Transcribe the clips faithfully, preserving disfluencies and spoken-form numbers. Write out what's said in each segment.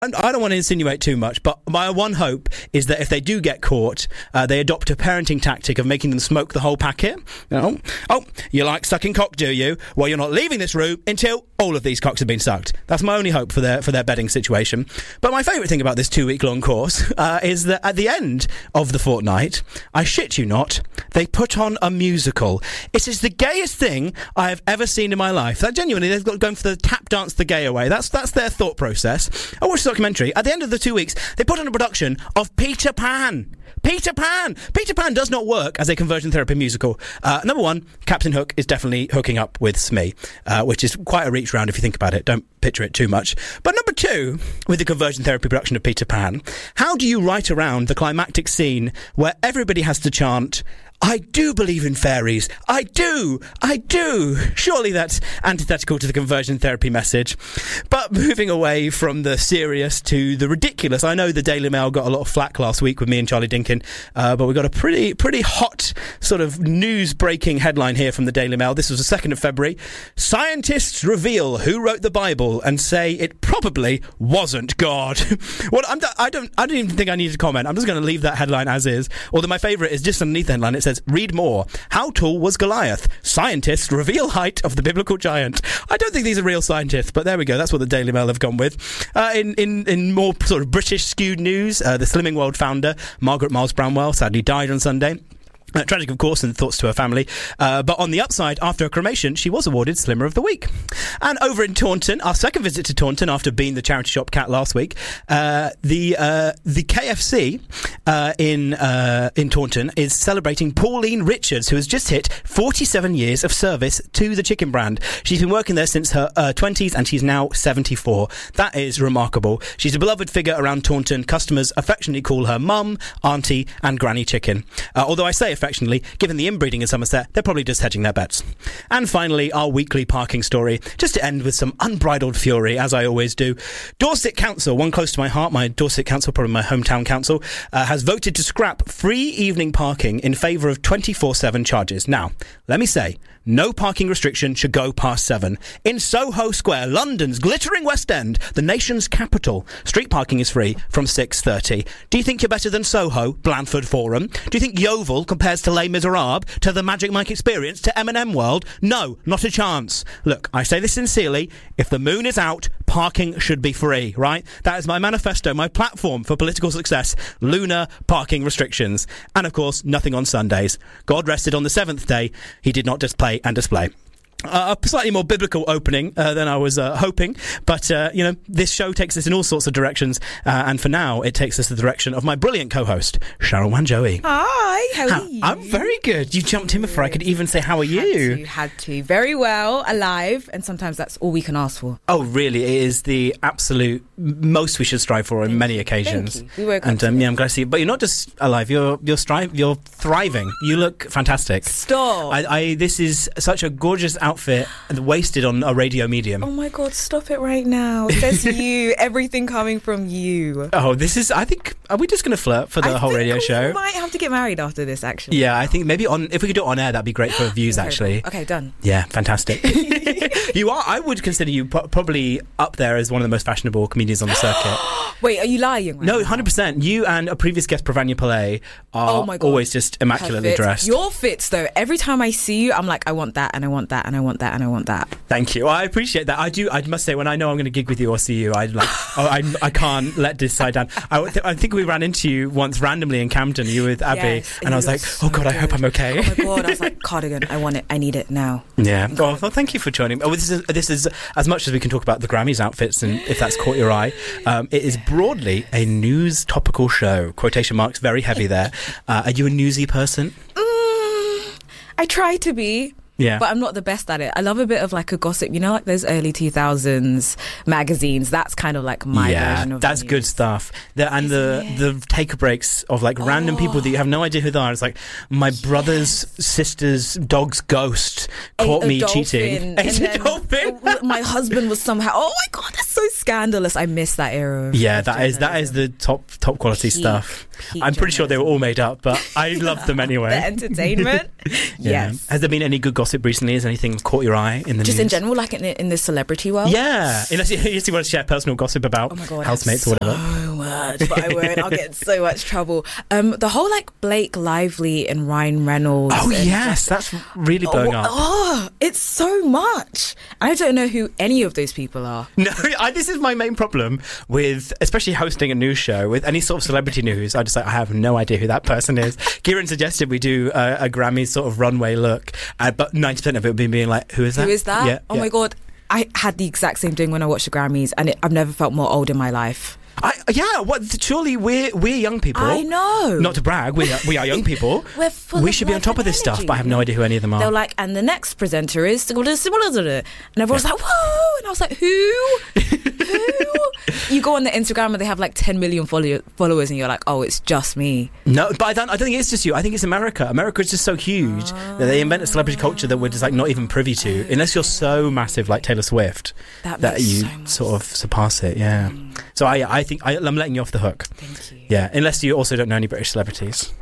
I don't want to insinuate too much, but my one hope is that if they do get caught, uh, they adopt a parenting tactic of making them smoke the whole packet. You know? Oh, you like sucking cock, do you? Well, you're not leaving this room until all of these cocks have been sucked. That's my only hope for their for their bedding situation. But my favourite thing about this two-week-long course uh, is that at the end of the fortnight, I shit you not, they put on a musical. It is the gayest thing I have ever seen in my life. That genuinely, they've got going for the tap dance the gay away. That's that's their thought process. I watched the documentary. At the end of the two weeks, they put on a production of Peter Pan. Peter Pan! Peter Pan does not work as a conversion therapy musical. Uh, number one, Captain Hook is definitely hooking up with Smee, uh, which is quite a reach round if you think about it. Don't picture it too much. But number two, with the conversion therapy production of Peter Pan, how do you write around the climactic scene where everybody has to chant, I do believe in fairies. I do. I do. Surely that's antithetical to the conversion therapy message. But moving away from the serious to the ridiculous, I know the Daily Mail got a lot of flack last week with me and Charlie Dinkin, uh, but we got a pretty pretty hot sort of news-breaking headline here from the Daily Mail. This was the second of February. Scientists reveal who wrote the Bible and say it probably wasn't God. Well, I'm, I don't I don't even think I need to comment. I'm just going to leave that headline as is. Although my favourite is just underneath the headline. It says, read more. How tall was Goliath? Scientists reveal height of the biblical giant. I don't think these are real scientists, but there we go. That's what the Daily Mail have gone with. Uh, in, in, in more sort of British skewed news, uh, the Slimming World founder, Margaret Miles Bramwell, sadly died on Sunday. Uh, tragic, of course, and thoughts to her family. Uh, but on the upside, after her cremation, she was awarded Slimmer of the Week. And over in Taunton, our second visit to Taunton after being the charity shop cat last week, uh, the uh, the K F C uh, in uh, in Taunton is celebrating Pauline Richards, who has just hit forty-seven years of service to the chicken brand. She's been working there since her uh, twenties, and she's now seventy-four. That is remarkable. She's a beloved figure around Taunton. Customers affectionately call her Mum, Auntie, and Granny Chicken. Uh, although I say affectionately, given the inbreeding in Somerset, they're probably just hedging their bets. And finally, our weekly parking story, just to end with some unbridled fury, as I always do. Dorset Council, one close to my heart, my Dorset Council, probably my hometown council, uh, has voted to scrap free evening parking in favour of twenty-four seven charges. Now, let me say, no parking restriction should go past seven. In Soho Square, London's glittering West End, the nation's capital, street parking is free from six thirty. Do you think you're better than Soho, Blandford Forum? Do you think Yeovil compares to Les Miserables, to the Magic Mike Experience, to M and M World? No, not a chance. Look, I say this sincerely, if the moon is out, parking should be free, right? That is my manifesto, my platform for political success. Lunar parking restrictions. And of course, nothing on Sundays. God rested on the seventh day. He did not display and display. Uh, a slightly more biblical opening uh, than I was uh, hoping, but uh, you know, this show takes us in all sorts of directions, uh, and for now it takes us the direction of my brilliant co-host Cheryl Wanjoey. Hi, how are how, you? I'm very good. You jumped in before I could even say how are you. Had to, had to. Very well, alive, and sometimes that's all we can ask for. Oh, really? It is the absolute most we should strive for on Thank many you. occasions. Thank you. We woke and up um, yeah, I'm glad to see you. But you're not just alive. You're you're strive. You're thriving. You look fantastic. Stop. I, I this is such a gorgeous outfit and wasted on a radio medium. Oh my God, stop it right now. It says you, everything coming from you. Oh, this is, I think, are we just going to flirt for the I whole radio we show? We might have to get married after this, actually. Yeah, I think maybe on, if we could do it on air, that'd be great for views, actually. Okay, done. Yeah, fantastic. You are, I would consider you po- probably up there as one of the most fashionable comedians on the circuit. Wait, are you lying right No, now? one hundred percent. You and a previous guest, Pravanya Pillay, are oh my God. always just immaculately Perfect. dressed. Your fits, though, every time I see you, I'm like, I want that, and I want that, and I want that, and I want that. Thank you. Well, I appreciate that. I do. I must say, when I know I'm going to gig with you or see you, I like. oh, I I can't let this side down. I, th- I think we ran into you once randomly in Camden. You with Abby, yes, and I was like, so "Oh God, good. I hope I'm okay." Oh my God, I was like, cardigan. I want it. I need it now. Yeah. Well, well, thank you for joining me. Oh, this is this is as much as we can talk about the Grammys outfits, and if that's caught your eye, um, it is broadly a news topical show. Quotation marks, very heavy there. Uh, are you a newsy person? Mm, I try to be. Yeah. But I'm not the best at it. I love a bit of like a gossip, you know, like those early two thousands magazines. That's kind of like my yeah, version of that's news. good stuff. The, and Isn't the it? the take breaks of like random Oh. people that you have no idea who they are. It's like my Yes. brother's sister's dog's ghost Ate caught a me dolphin, cheating. and Ate a then dolphin. My husband was somehow. Oh my God, that's so scandalous. I miss that era. Of Yeah, of that is that is journalism. the top top quality Peak, stuff. peak I'm pretty sure they were journalism. all made up, but I loved them The anyway. entertainment. Yeah. Yes. Has there been any good gossip gossip recently? Has anything caught your eye in the Just news? in general, like in the, in the celebrity world? Yeah, unless you, unless you want to share personal gossip about Oh my God, housemates so or whatever. much, but I won't. I'll get in so much trouble. Um, the whole like Blake Lively and Ryan Reynolds. Oh and yes, that's really blowing oh, up. Oh, it's so much. I don't know who any of those people are. No, I, this is my main problem with, especially hosting a news show, with any sort of celebrity news. I just like, I have no idea who that person is. Kieran suggested we do a, a Grammy sort of runway look, uh, but ninety percent of it would be being like, who is that? Who is that? Yeah, oh yeah. my God. I had the exact same thing when I watched the Grammys, and it, I've never felt more old in my life. I, yeah, what? Surely we're we're young people. I know. Not to brag, we are, we are young people. We're full we of should be on life top of and this stuff, energy. but I have no idea who any of them are. They're like, and the next presenter is, and everyone's like, whoa, and I was like, who? Who? You go on the Instagram and they have like ten million follow- followers, and you're like, oh, it's just me. No, but I don't, I don't think it's just you. I think it's America. America is just so huge that they invent a celebrity culture that we're just like not even privy to, unless you're so massive like Taylor Swift That that, makes you so much sort of surpass it. Yeah. Mm. So I, I think I, I'm letting you off the hook. Thank you. Yeah, unless you also don't know any British celebrities.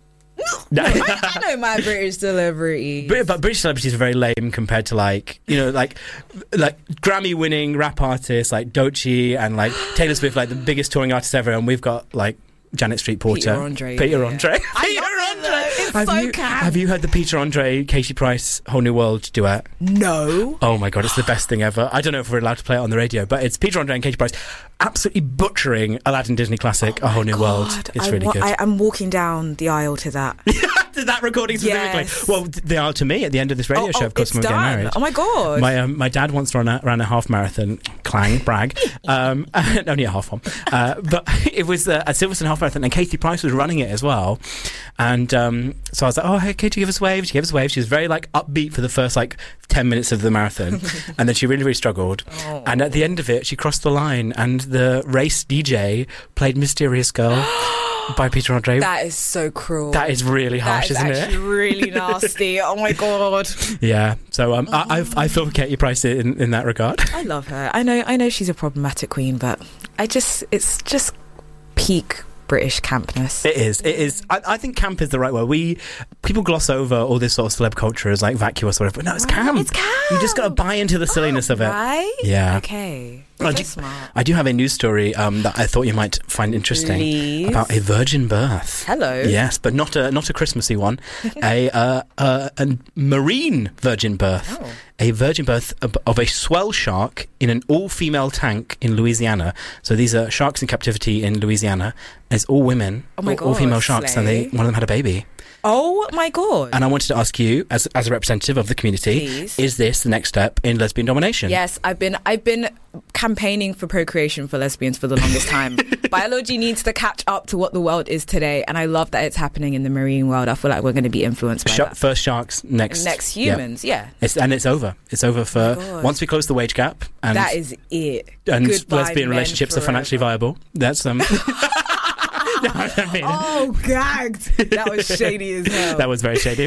No, I, I know my British celebrity. Brit- but British celebrities are very lame compared to like you know like like Grammy-winning rap artists like Doechii and like Taylor Swift, like the biggest touring artists ever, and we've got like Janet Street Porter, Peter Andre. Peter yeah. Andre, I Peter love it, Andre. though. It's Have so you camp. have you heard the Peter Andre, Katie Price, Whole New World duet? No. Oh my God, it's the best thing ever. I don't know if we're allowed to play it on the radio, but it's Peter Andre and Katie Price absolutely butchering Aladdin Disney classic, Oh A Whole my New World. God. It's I really wa- good. I, I'm walking down the aisle to that. To that recording specifically. Yes. Well, they are to me at the end of this radio oh, show, oh, of course, it's when we're getting done. married. Oh my God. My um, my dad once ran a, ran a half marathon, clang, brag, um, only a half one, uh, but it was a, a Silverstone half marathon, and Katie Price was running it as well, and um, so I was like, oh hey Katie, give us a wave. She gave us a wave. She was very like upbeat for the first like ten minutes of the marathon, and then she really really struggled, Oh. and at the end of it she crossed the line, and the race D J played Mysterious Girl by Peter Andre. That is so cruel. That is really harsh, that is isn't actually it? really nasty. Oh my God. Yeah. So um, I, I I feel for Katie Price in, in that regard. I love her. I know I know she's a problematic queen, but I just it's just peak British campness. It is. It is. I, I think camp is the right word. We people gloss over all this sort of celeb culture as like vacuous or whatever. But no, it's camp. It's camp. You just got to buy into the silliness of it. Right? Yeah. Okay. I So do, smart. I do have a news story um, that I thought you might find interesting Please. about a virgin birth. Hello. Yes, but not a not a Christmassy one. a uh, uh, a marine virgin birth. Oh. A virgin birth of, of a swell shark in an all-female tank in Louisiana. So these are sharks in captivity in Louisiana. It's all women, Oh my all, all female God, sharks, and they slay. one of them had a baby. Oh my God. And I wanted to ask you, as as a representative of the community, Please. is this the next step in lesbian domination? Yes, I've been I've been campaigning for procreation for lesbians for the longest time. Biology needs to catch up to what the world is today, and I love that it's happening in the marine world. I feel like we're going to be influenced by Sh- that. first sharks, next Next yeah. humans, yeah. It's, and it's over. It's over for God. once we close the wage gap, and That is it. and Goodbye, lesbian men relationships are forever. financially viable. That's um. No, I don't mean it. Oh, gagged. That was shady as hell. That was very shady.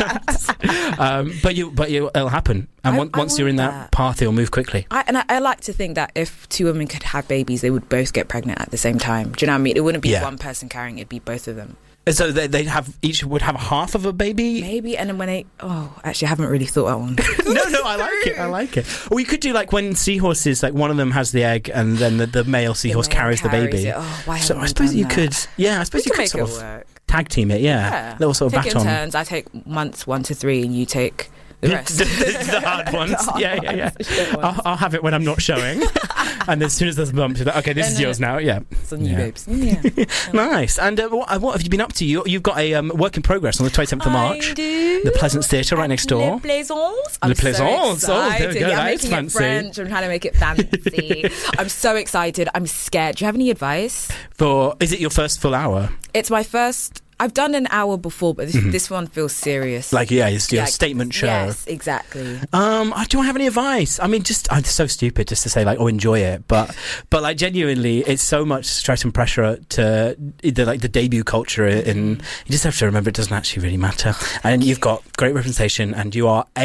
um, but you, but you, it'll happen, and I- on- I once you're in want that that. path, it'll move quickly. I, and I, I like to think that if two women could have babies, they would both get pregnant at the same time. Do you know what I mean? It wouldn't be Yeah. one person carrying it; it'd be both of them. And so they they have each would have half of a baby. Maybe, and then when they oh, actually, I haven't really thought that one. No, no, I like it. I like it. Or you could do like when seahorses, like one of them has the egg, and then the, the male seahorse male carries the carries baby. it. Oh, why So haven't I we suppose done you that? could, yeah, I We suppose you can could make sort it of work. tag team it. Yeah, Yeah, little sort of take it in baton. turns. I take months one to three, and you take the rest. the, the hard ones. The hard yeah, yeah, yeah. ones, the shit ones. I'll, I'll have it when I'm not showing, and as soon as there's a bump, you're like, okay, this Then, is uh, yours now. Yeah, It's on you, Yeah. babes. Yeah. Nice. And uh, what, what have you been up to? You, you've got a um, work in progress on the twenty-seventh of March. I do. The Pleasance Theatre right At next door. Le Plaisance. I'm Le Plaisance. So Oh, there we excited. go. Yeah, I'm That is making fancy. it French. I'm trying to make it fancy. I'm so excited. I'm scared. Do you have any advice? For is it your first full hour? It's my first. I've done an hour before, but this, this one feels serious. Like, yeah, it's your Like, statement show. Yes, exactly. Um, I do I have any advice? I mean, just I'm so stupid just to say like, oh, enjoy it, but but like genuinely, it's so much stress and pressure to the like the debut culture, and you just have to remember it doesn't actually really matter. And you've got great representation, and you are a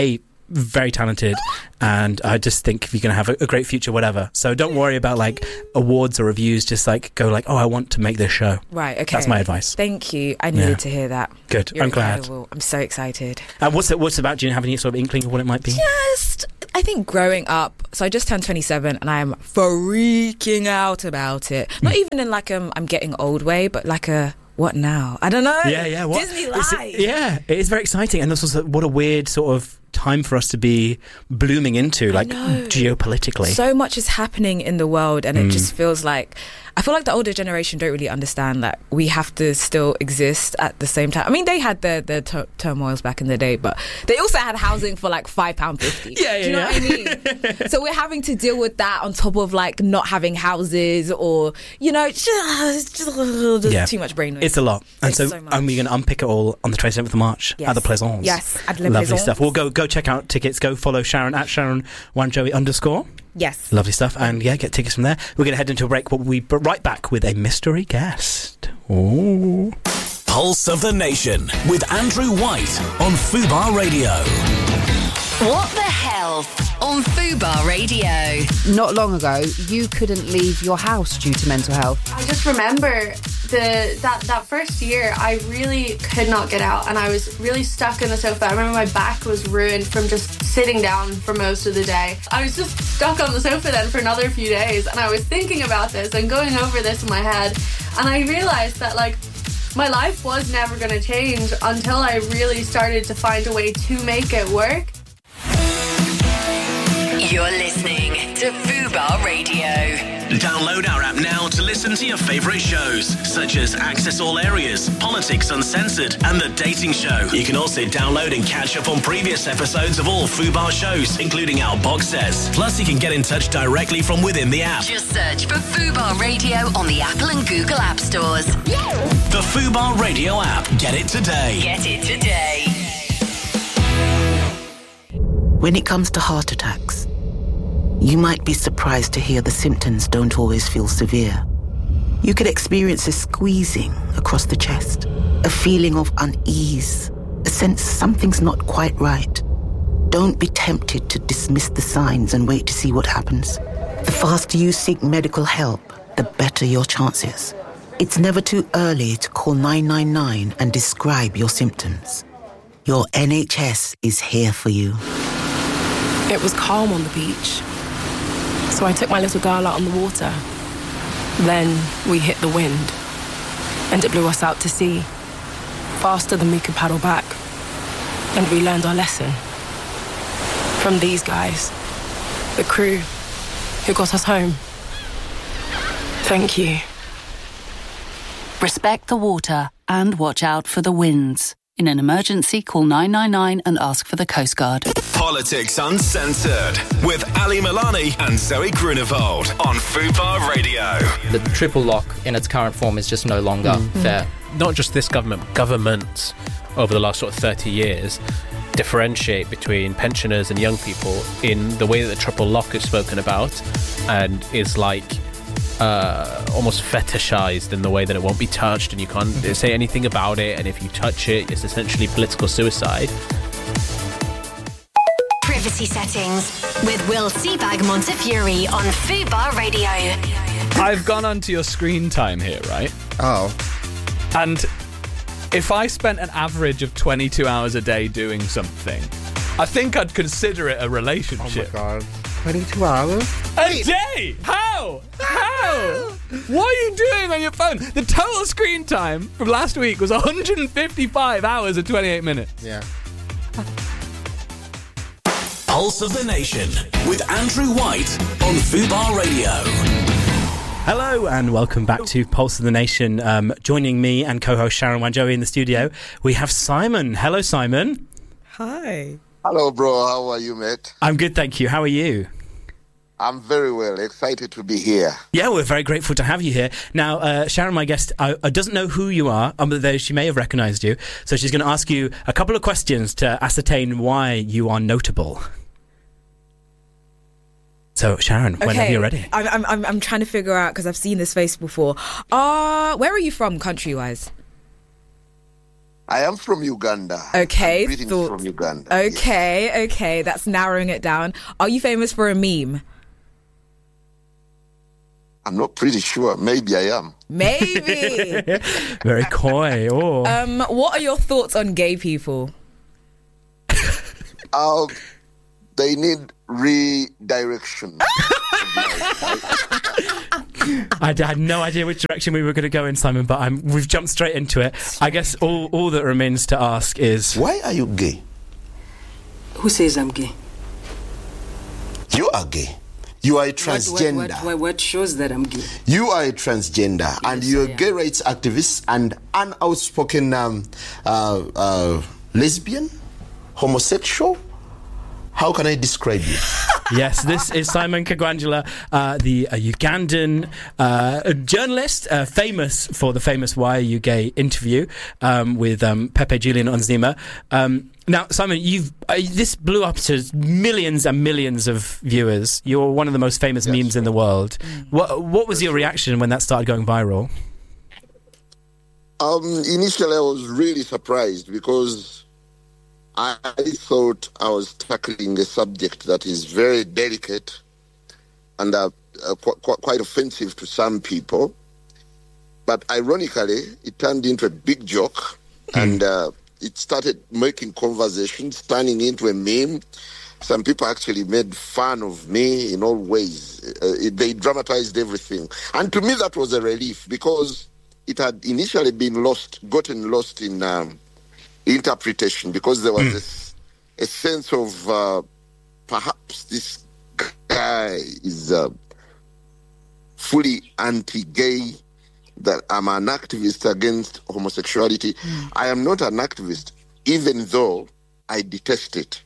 very talented, and I just think you're going to have a, a great future, whatever. So don't worry about like awards or reviews. Just like go like, oh, I want to make this show. Right. Okay. That's my advice. Thank you. I needed Yeah. to hear that. Good. You're I'm glad. incredible. I'm so excited. Uh, what's it? What's it about? Do you have any sort of inkling of what it might be? Just, I think growing up, so I just turned twenty-seven and I am freaking out about it. Not even in like um, I'm getting old way, but like a, what now? I don't know. Yeah, yeah. What? Disney It's- Live. yeah, it is very exciting, and also what a weird sort of time for us to be blooming into, like know. geopolitically. So much is happening in the world, and it Mm. just feels like I feel like the older generation don't really understand that we have to still exist at the same time. I mean, they had their their tur- turmoils back in the day, but they also had housing for like five pound fifty. Yeah, yeah, Do you know yeah. what I mean? So we're having to deal with that on top of like not having houses, or you know, just, just, just Yeah. too much brain noise. It's a lot, and It's so, so much. and we're going to unpick it all on the twenty-seventh of March Yes. at the Plaisance. Yes, at Le Lovely Plaisance. stuff. We'll go go check out tickets. Go follow Sharon at Sharon Wanjoey underscore. Yes. Lovely stuff, and yeah, get tickets from there. We're going to head into a break, but we'll be right back with a mystery guest. Ooh. Pulse of the Nation with Andrew White on Fubar Radio. What the Health on Fubar Radio. Not long ago, you couldn't leave your house due to mental health. I just remember the that, that first year, I really could not get out, and I was really stuck in the sofa. I remember my back was ruined from just sitting down for most of the day. I was just stuck on the sofa then for another few days, and I was thinking about this and going over this in my head, and I realised that like my life was never going to change until I really started to find a way to make it work. You're listening to Fubar Radio. Download our app now to listen to your favourite shows, such as Access All Areas, Politics Uncensored, and The Dating Show. You can also download and catch up on previous episodes of all Fubar shows, including our box sets. Plus, you can get in touch directly from within the app. Just search for Fubar Radio on the Apple and Google App Stores. The Fubar Radio app. Get it today. Get it today. When it comes to heart attacks, you might be surprised to hear the symptoms don't always feel severe. You could experience a squeezing across the chest, a feeling of unease, a sense something's not quite right. Don't be tempted to dismiss the signs and wait to see what happens. The faster you seek medical help, the better your chances. It's never too early to call nine nine nine and describe your symptoms. Your N H S is here for you. It was calm on the beach, so I took my little girl out on the water. Then we hit the wind, and it blew us out to sea, faster than we could paddle back. And we learned our lesson from these guys, the crew who got us home. Thank you. Respect the water and watch out for the winds. In an emergency, call nine nine nine and ask for the Coast Guard. Politics Uncensored with Ali Milani and Zoe Grunewald on Fubar Radio. The triple lock in its current form is just no longer Mm. fair. Not just this government, governments over the last sort of thirty years differentiate between pensioners and young people in the way that the triple lock is spoken about, and is like uh, almost fetishized in the way that it won't be touched and you can't say anything about it, and if you touch it, it's essentially political suicide. Privacy settings with Will Seabag Montefiore on Fubar Radio. I've gone onto your screen time here, right? Oh. And if I spent an average of twenty-two hours a day doing something, I think I'd consider it a relationship. Oh my god. twenty-two hours? A day? How? How? What are you doing on your phone? The total screen time from last week was one hundred fifty-five hours and twenty-eight minutes. Yeah. Pulse of the Nation with Andrew White on Fubar Radio. Hello and welcome back to Pulse of the Nation. Um, joining me and co-host Sharon Wanjoey in the studio, we have Simon. Hello, Simon. Hi. Hello, bro. How are you, mate? I'm good, thank you. How are you? I'm very well. Excited to be here. Yeah, we're very grateful to have you here. Now, uh, Sharon, my guest, uh, doesn't know who you are, um, though she may have recognised you. So she's going to ask you a couple of questions to ascertain why you are notable. So, Sharon, Okay. whenever you're ready. I'm, I'm, I'm trying to figure out, because I've seen this face before. Uh, where are you from, country-wise? I am from Uganda. Okay, I'm greetings thought- from Uganda. Okay, okay, that's narrowing it down. Are you famous for a meme? I'm not pretty sure. Maybe I am. Maybe. Very coy. Oh. Um, what are your thoughts on gay people? Uh, they need redirection. I had no idea which direction we were going to go in, Simon, but I'm, we've jumped straight into it. I guess all, all that remains to ask is... Why are you gay? Who says I'm gay? You are gay. You are a transgender. What, what, what, what shows that I'm gay? You are a transgender, yes, and you're a I gay am. rights activist and an outspoken um, uh, uh, lesbian, homosexual. How can I describe you? Yes, this is Simon Kagwangula, uh, the uh, Ugandan uh, journalist, uh, famous for the famous Why Are You Gay interview um, with um, Pepe Julian Onzima. Um, now, Simon, you've uh, this blew up to millions and millions of viewers. You're one of the most famous yes. memes in the world. Mm. What, what was your reaction when that started going viral? Um, initially, I was really surprised because I thought I was tackling a subject that is very delicate and uh, uh, qu- qu- quite offensive to some people. But ironically, it turned into a big joke and uh, it started making conversations, turning into a meme. Some people actually made fun of me in all ways. Uh, it, they dramatized everything. And to me, that was a relief because it had initially been lost, gotten lost in... Um, interpretation because there was mm. a, a sense of uh, perhaps this guy is uh, fully anti-gay, that I'm an activist against homosexuality. Mm. I am not an activist, even though I detest it.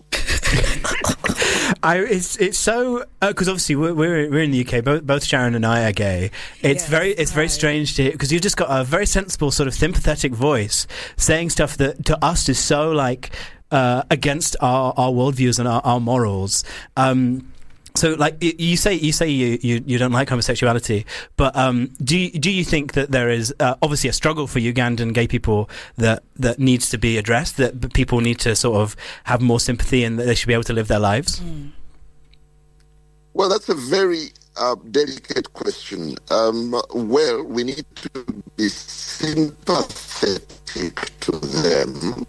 I, it's it's so because uh, obviously we're, we're we're in the U K. Both, both Sharon and I are gay. It's yes, very it's right. very strange to hear because you've just got a very sensible, sort of sympathetic voice saying stuff that to us is so like uh, against our, our worldviews and our, our morals. Um, So, like you say, you say you, you, you don't like homosexuality, but um, do you, do you think that there is uh, obviously a struggle for Ugandan gay people that, that needs to be addressed? That people need to sort of have more sympathy and that they should be able to live their lives. Mm. Well, that's a very uh, delicate question. Um, well, we need to be sympathetic to them,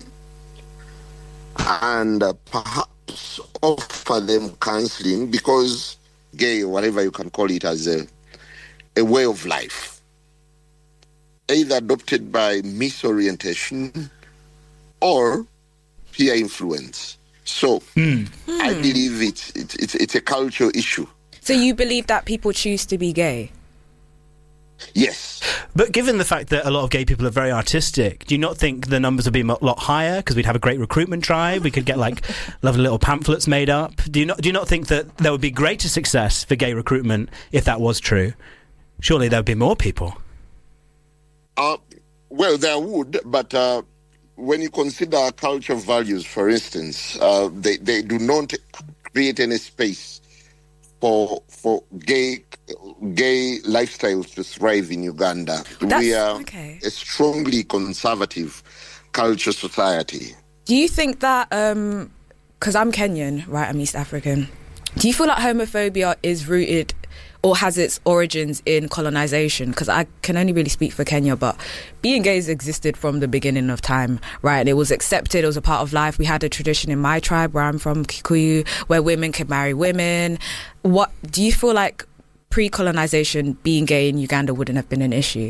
and uh, perhaps offer them counseling because gay or whatever you can call it as a a way of life, either adopted by misorientation or peer influence. So mm. I believe it's, it's it's it's a cultural issue. So you believe that people choose to be gay? Yes. But given the fact that a lot of gay people are very artistic, do you not think the numbers would be a lot higher because we'd have a great recruitment drive? We could get like lovely little pamphlets made up. Do you not do you not think that there would be greater success for gay recruitment if that was true? Surely there would be more people. Uh, well, there would, but uh, when you consider cultural values, for instance, uh, they, they do not create any space for for gay gay lifestyles to thrive in Uganda. That's, we are okay. a strongly conservative culture society. Do you think that, um, because I'm Kenyan, right, I'm East African, do you feel like homophobia is rooted or has its origins in colonization? Because I can only really speak for Kenya, but being gay has existed from the beginning of time, right? It was accepted, it was a part of life. We had a tradition in my tribe, where I'm from, Kikuyu, where women could marry women. What do you feel like pre-colonization, being gay in Uganda wouldn't have been an issue?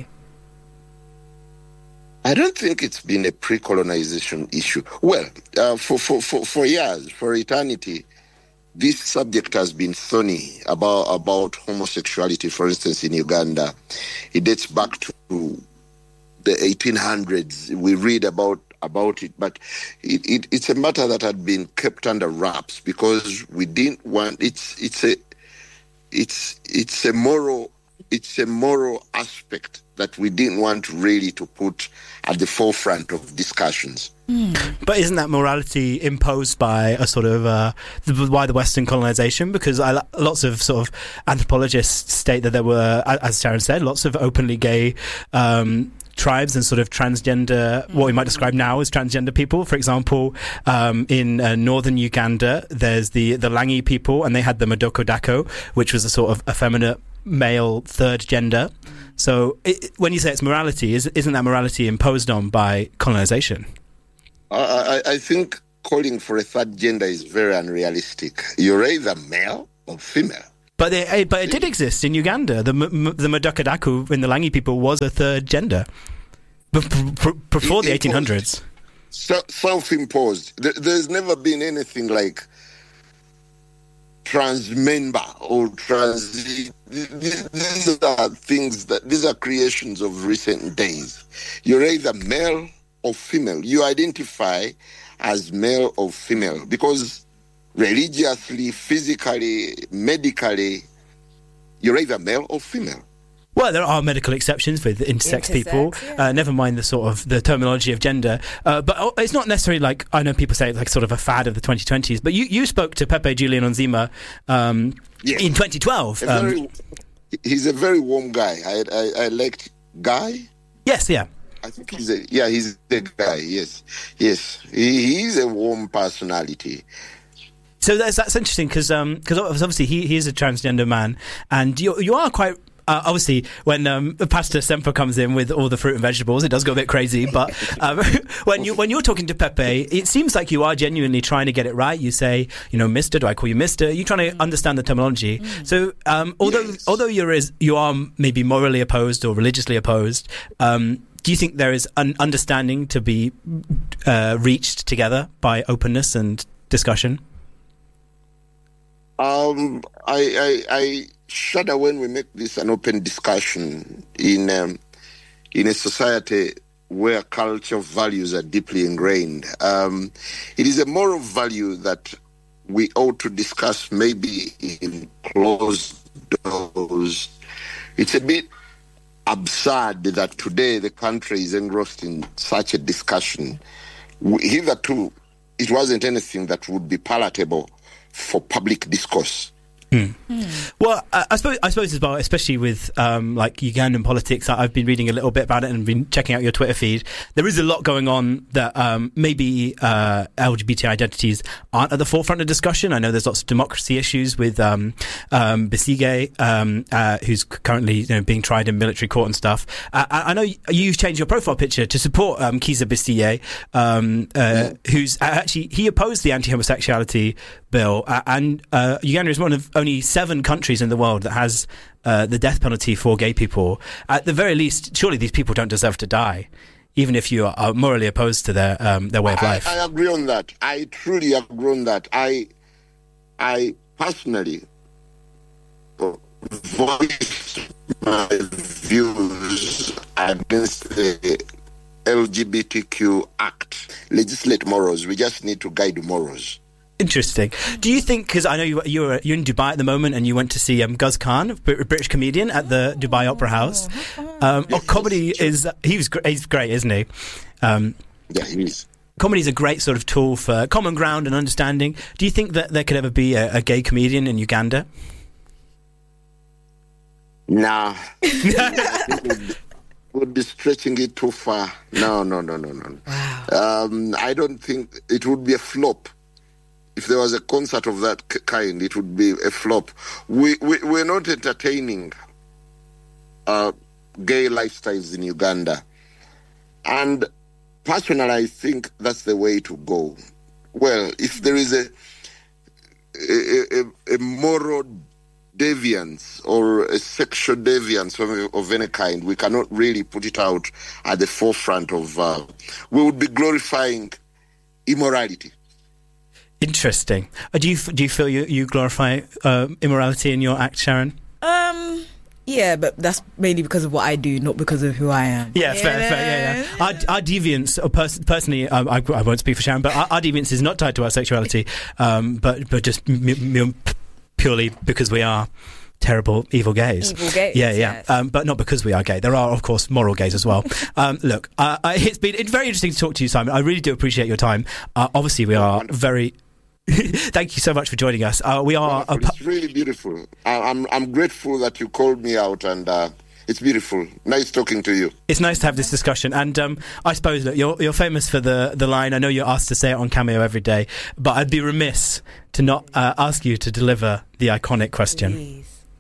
I don't think it's been a pre-colonization issue. Well, uh, for, for, for, for years, for eternity, this subject has been thorny about, about homosexuality, for instance, in Uganda. It dates back to the eighteen hundreds. We read about, about it, but it, it, it's a matter that had been kept under wraps because we didn't want, it's, it's, a, it's, it's a moral it's a moral aspect that we didn't want really to put at the forefront of discussions. But isn't that morality imposed by a sort of uh, the, by the Western colonization? Because I, lots of sort of anthropologists state that there were, as Sharon said, lots of openly gay um, tribes and sort of transgender, what we might describe now as transgender people. For example, um, in uh, northern Uganda, there's the the Langi people, and they had the Madoko Dako, which was a sort of effeminate male third gender. So it, when you say it's morality, is, isn't that morality imposed on by colonization? I, I think calling for a third gender is very unrealistic. You're either male or female. But they, but it did exist in Uganda. The the Madokadaku in the Langi people was a third gender before the eighteen hundreds. Self-imposed. There's never been anything like transmember or trans. These are things that these are creations of recent days. You're either male or female. You identify as male or female because religiously, physically, medically, you're either male or female. Well, there are medical exceptions with intersex, Intersex, people. yeah. Uh, never mind the sort of the terminology of gender. Uh, but oh, it's not necessarily like, I know people say it's like sort of a fad of the twenty twenties. But you, you spoke to Pepe Julian Onzima um, yes. in twenty twelve. A Um, very, he's a very warm guy. I, I, I liked Guy. Yes, yeah. I think he's a yeah he's a guy. Yes, yes. He, he's a warm personality. So that's that's interesting because um, obviously he, he is a transgender man, and you you are quite. Uh, obviously, when um, Pastor Semper comes in with all the fruit and vegetables, it does go a bit crazy. But um, when you when you're talking to Pepe, it seems like you are genuinely trying to get it right. You say, you know, Mister, do I call you Mister? You're trying to understand the terminology. Mm. So, um, although yes. although you're is, you are maybe morally opposed or religiously opposed, um, do you think there is an understanding to be uh, reached together by openness and discussion? Um, I, I, I shudder when we make this an open discussion in um, in a society where cultural values are deeply ingrained. Um, it is a moral value that we ought to discuss maybe in closed doors. It's a bit absurd that today the country is engrossed in such a discussion. Hitherto, it wasn't anything that would be palatable for public discourse. Mm. Mm. Well, I, I suppose I suppose as well, especially with um, like Ugandan politics. I, I've been reading a little bit about it and been checking out your Twitter feed. There is a lot going on that um, maybe uh, L G B T identities aren't at the forefront of discussion. I know there's lots of democracy issues with um, um, Besigye, um, uh, who's currently you know, being tried in military court and stuff. Uh, I, I know you've changed your profile picture to support um, Kizza Besigye, um, uh, yeah. who's actually he opposed the anti-homosexuality bill, uh, and uh, Uganda is one of only seven countries in the world that has uh, the death penalty for gay people. At the very least, surely these people don't deserve to die, even if you are morally opposed to their um, their way of life. I, I agree on that. I truly agree on that. I, I personally voiced my views against the L G B T Q Act. Legislate morals. We just need to guide morals. Interesting. Do you think, because I know you, you're you're in Dubai at the moment and you went to see um, Guz Khan, a British comedian, at the Dubai Opera House. Um, oh, comedy is, he was, he's great, isn't he? Um, yeah, he is. Comedy is a great sort of tool for common ground and understanding. Do you think that there could ever be a, a gay comedian in Uganda? Nah. Would be stretching it too far. No, no, no, no, no. Wow. Um, I don't think it would be a flop. If there was a concert of that kind, it would be a flop. We, we, we're not entertaining uh, gay lifestyles in Uganda. And personally, I think that's the way to go. Well, if there is a, a, a, a moral deviance or a sexual deviance of, of any kind, we cannot really put it out at the forefront of... Uh, we would be glorifying immorality. Interesting. Uh, do you do you feel you, you glorify uh, immorality in your act, Sharon? Um, yeah, but that's mainly because of what I do, not because of who I am. Yeah, yeah. fair, fair, yeah, yeah. Our, our deviance, or pers- personally, um, I, I won't speak for Sharon, but our, our deviance is not tied to our sexuality, um, but but just m- m- purely because we are terrible, evil gays. Evil gays, Yeah, yeah. yes. Um, but not because we are gay. There are, of course, moral gays as well. um, look, uh, I- it's been it's very interesting to talk to you, Simon. I really do appreciate your time. Uh, obviously, we are very... Thank you so much for joining us. Uh, we are... A pu- It's really beautiful. I, I'm I'm grateful that you called me out, and uh, it's beautiful. Nice talking to you. It's nice to have this discussion, and um, I suppose look, you're you're famous for the, the line. I know you're asked to say it on Cameo every day, but I'd be remiss to not uh, ask you to deliver the iconic question.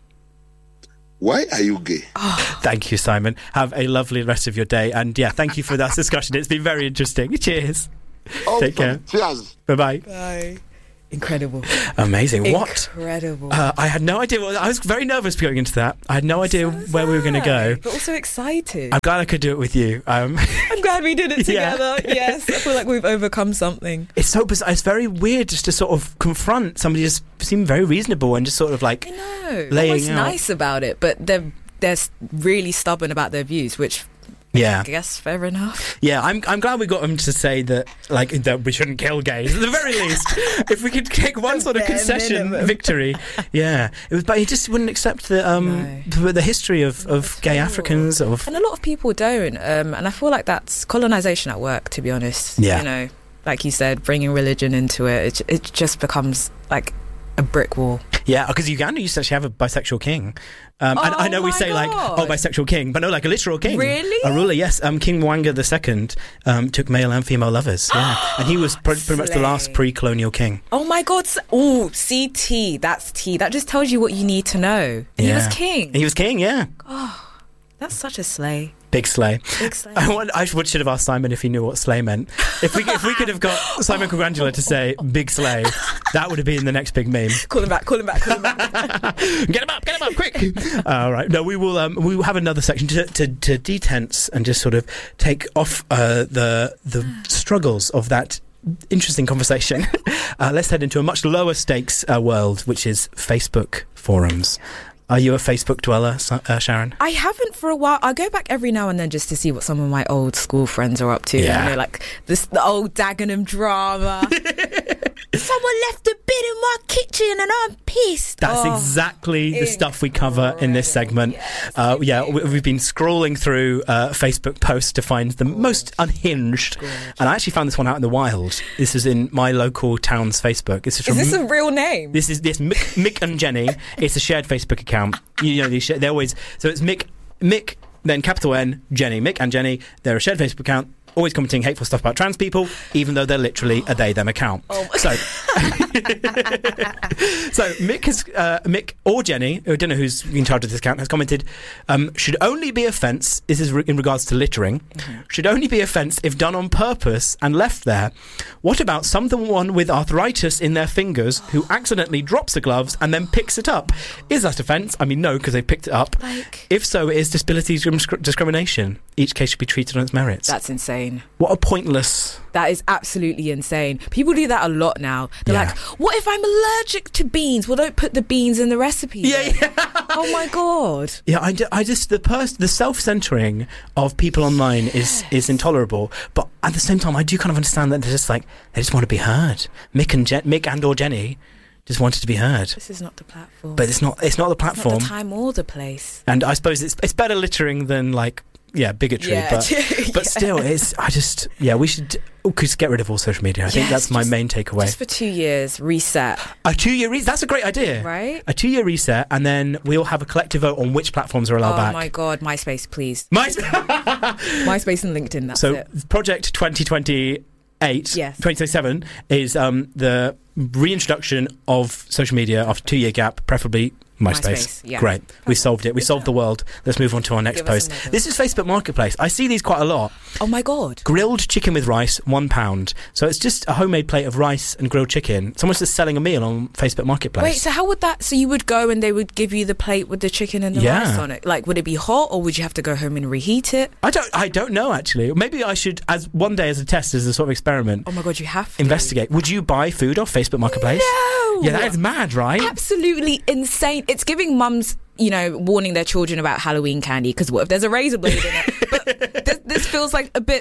Why are you gay? Thank you, Simon. Have a lovely rest of your day, and yeah, thank you for that discussion. It's been very interesting. Cheers. Oh, Take care. Cheers. Bye bye. Bye. Incredible. Amazing. What? Incredible. Uh, I had no idea. What, I was very nervous going into that. I had no idea where we were going to go. But also excited. I'm glad I could do it with you. Um, I'm glad we did it Yeah. together. Yes, I feel like we've overcome something. It's so bizarre. It's very weird just to sort of confront somebody just seemed very reasonable and just sort of like No, laying almost out. nice about it, but they're they're s- really stubborn about their views, which Yeah. I guess fair enough. Yeah, I'm I'm glad we got him to say that, like, that we shouldn't kill gays. At the very least, if we could take one sort of bare concession minimum. victory, yeah. It was, but he just wouldn't accept the um the, the history of, of gay Africans. Of And a lot of people don't, um, and I feel like that's colonization at work. To be honest, Yeah. you know, like you said, bringing religion into it, it, it just becomes like a brick wall. yeah, because Uganda used to actually have a bisexual king. Um, and I Oh know we my say like, God. oh, bisexual king, but no, like a literal king. Really? A ruler, yes. Um, King Mwanga the Second um, took male and female lovers. Yeah, and he was pr- pretty much the last Slay. pre-colonial king. Oh my God! Oh, see, T. That's T. That just tells you what you need to know. He was Yeah. king. He was king. Yeah, Oh, that's such a slay. big slay. Big slay. I, want, I should should have asked Simon if he knew what slay meant. If we if we could have got Simon Congrangula to say big slay, that would have been the next big meme. Call him back. Call him back. Call him back. Get him up! Get him up! Quick! All right. No, we will. Um, we will have another section to to, to detense and just sort of take off uh, the the struggles of that interesting conversation. uh, let's head into a much lower stakes uh, world, which is Facebook forums. Are you a Facebook dweller, Sa- uh, Sharon? I haven't for a while. I go back every now and then just to see what some of my old school friends are up to. Yeah. You know, like this, the old Dagenham drama. Someone left a bit in my kitchen and I'm pissed. That's Oh, exactly the stuff we cover in this segment. Uh, yeah, we, we've been scrolling through uh, Facebook posts to find the most unhinged, and I actually found this one out in the wild. This is in my local town's Facebook. This is, Is from this a real name? This is this Mick, Mick and Jenny. It's a shared Facebook account. You know, they, sh- they always so it's Mick, Mick, then capital N, Jenny, Mick and Jenny. They're a shared Facebook account. Always commenting hateful stuff about trans people, even though they're literally a they them account. Oh so, so Mick has uh, Mick or Jenny, I don't know who's in charge of this account, has commented, um, should only be offence. This is re- in regards to littering. Mm-hmm. Should only be offence if done on purpose and left there. What about someone with arthritis in their fingers who accidentally drops the gloves and then picks it up? Is that offence? I mean, no, because they picked it up. Like, If so, it is disability discri- discrimination. Each case should be treated on its merits. that's insane. What a pointless... That is absolutely insane. People do that a lot now. They're Yeah. like, what if I'm allergic to beans? Well, don't put the beans in the recipe. Yeah, then. Oh my God. Yeah, I, ju- I just the pers- the self-centering of people online is is intolerable. But at the same time, I do kind of understand that they're just like they just want to be heard. Mick and Je- Mick and or Jenny just wanted to be heard. This is not the platform. But it's not. It's not the It's not platform. the time or the place. And I suppose it's it's better littering than like yeah bigotry. Yeah, but but yeah. still, it's I just yeah we should oh, just get rid of all social media. I think Yes, that's my just- main takeaway. Just for two years, reset. A two-year reset. That's a great idea. Right? A two-year reset, and then we'll have a collective vote on which platforms are allowed Oh back. my God, MySpace, please. My- MySpace and LinkedIn, that's so it. Project twenty twenty-eight, Yes. twenty twenty-seven is um, the reintroduction of social media after a two-year gap, preferably MySpace. MySpace, yeah. Great. We solved it. We solved the world. Let's move on to our next Give us post. another. This is Facebook Marketplace. I see these quite a lot. Oh my God. Grilled chicken with rice, one pound. So it's just a homemade plate of rice and grilled chicken. Someone's just selling a meal on Facebook Marketplace. Wait, so how would that... So you would go and they would give you the plate with the chicken and the Yeah. rice on it? Like, would it be hot or would you have to go home and reheat it? I don't. I don't know actually. Maybe I should, as one day as a test, as a sort of experiment, Oh my God, you have to. investigate. Would you buy food off Facebook Marketplace? No! Yeah, that is mad, right? Absolutely insane. It's giving mums, you know, warning their children about Halloween candy because what if there's a razor blade in it? But this, this feels like a bit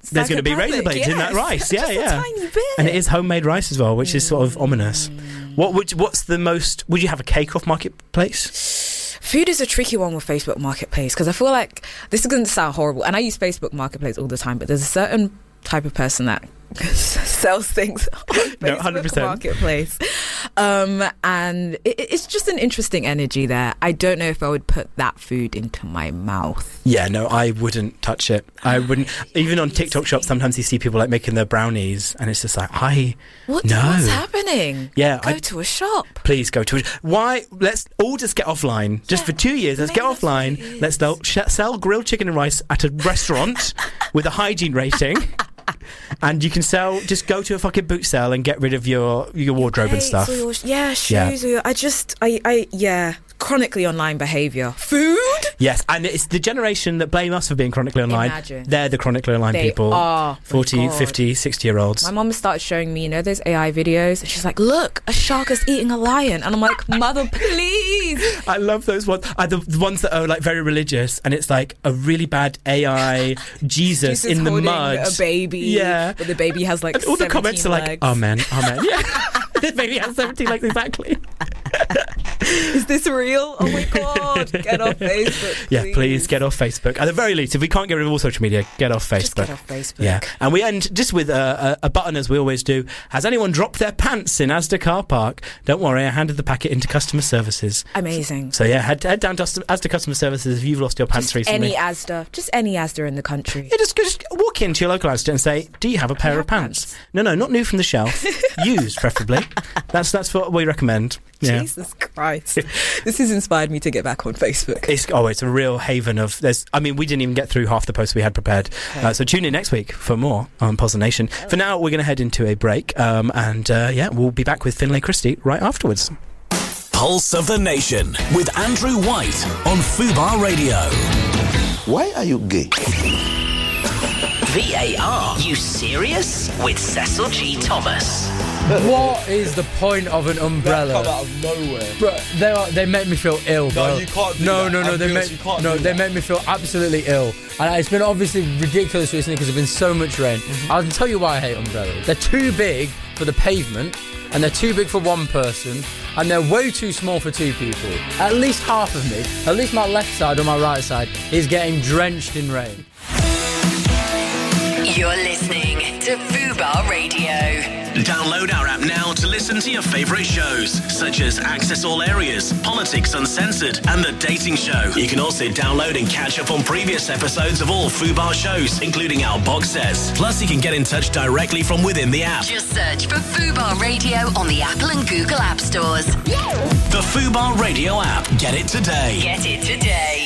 there's going to be razor blades yes. in that rice. Yeah, Just yeah. a tiny bit. And it is homemade rice as well, which is sort of ominous. What would what's the most? Would you have a cake off Marketplace? Food is a tricky one with Facebook Marketplace because I feel like this is going to sound horrible, and I use Facebook Marketplace all the time, but there's a certain type of person that sells things on Facebook No, one hundred percent. Marketplace, um, and it, it's just an interesting energy there. I don't know if I would put that food into my mouth. Yeah, no, I wouldn't touch it. I wouldn't. Even on TikTok shops, sometimes you see people like making their brownies, and it's just like, I What, no. what's happening? Yeah, Go I- to a shop. Please go to it. Why? Let's all just get offline. Just for two years, let's get offline. Let's sell, sh- sell grilled chicken and rice at a restaurant with a hygiene rating. And you can sell, just go to a fucking boot sale and get rid of your your wardrobe and Plates stuff. or your- yeah, shoes. Yeah. Or your, I just, I, I, yeah, chronically online behaviour. Food? Yes, and it's the generation that blame us for being chronically online. Imagine. They're the chronically online They people. are. forty, My God. fifty, sixty year olds. My mum started showing me, you know, those A I videos, and she's like, "Look, a shark is eating a lion," and I'm like, "Mother, please." I love those ones. Uh, the, the ones that are like very religious, and it's like a really bad A I Jesus, Jesus in the holding mud. a baby. Yeah. But the baby has like And all the comments are like, legs. "Amen, amen." Yeah, the baby has seventeen legs exactly. Is this real? Oh my God! Get off Facebook. Please. Yeah, please get off Facebook. At the very least, if we can't get rid of all social media, get off Facebook. Just get off Facebook. Yeah, and we end just with a, a, a button as we always do. Has anyone dropped their pants in Asda car park? Don't worry, I handed the packet into customer services. Amazing. So yeah, head, head down to Asda customer services if you've lost your pants Just recently. any Asda, just any Asda in the country. Yeah, just, just walk into your local Asda and say, "Do you have a pair of pants?" No, no, not new from the shelf. Used, preferably. That's that's what we recommend. Yeah. Jesus Christ. This has inspired me to get back on Facebook. It's, oh, it's a real haven of. There's. I mean, we didn't even get through half the posts we had prepared. Okay. Uh, so tune in next week for more on Pulse of the Nation. For now, we're going to head into a break, um, and uh, yeah, we'll be back with Finlay Christie right afterwards. Pulse of the Nation with Andrew White on Fubar Radio. Why are you gay? V A R, you serious? With Cecil G. Thomas. What is the point of an umbrella? That come out of nowhere. Bro, they are, they make me feel ill, bro. No, you can't do no, that. No, no, they Ambulance, make you can't no, do they that. make me feel absolutely ill. And it's been obviously ridiculous recently because there's been so much rain. Mm-hmm. I'll tell you why I hate umbrellas. They're too big for the pavement, and they're too big for one person, and they're way too small for two people. At least half of me, at least my left side or my right side, is getting drenched in rain. You're listening to Fubar Radio. Download our app now to listen to your favourite shows, such as Access All Areas, Politics Uncensored, and The Dating Show. You can also download and catch up on previous episodes of all Fubar shows, including our box sets. Plus, you can get in touch directly from within the app. Just search for Fubar Radio on the Apple and Google App Stores. The Fubar Radio app. Get it today. Get it today.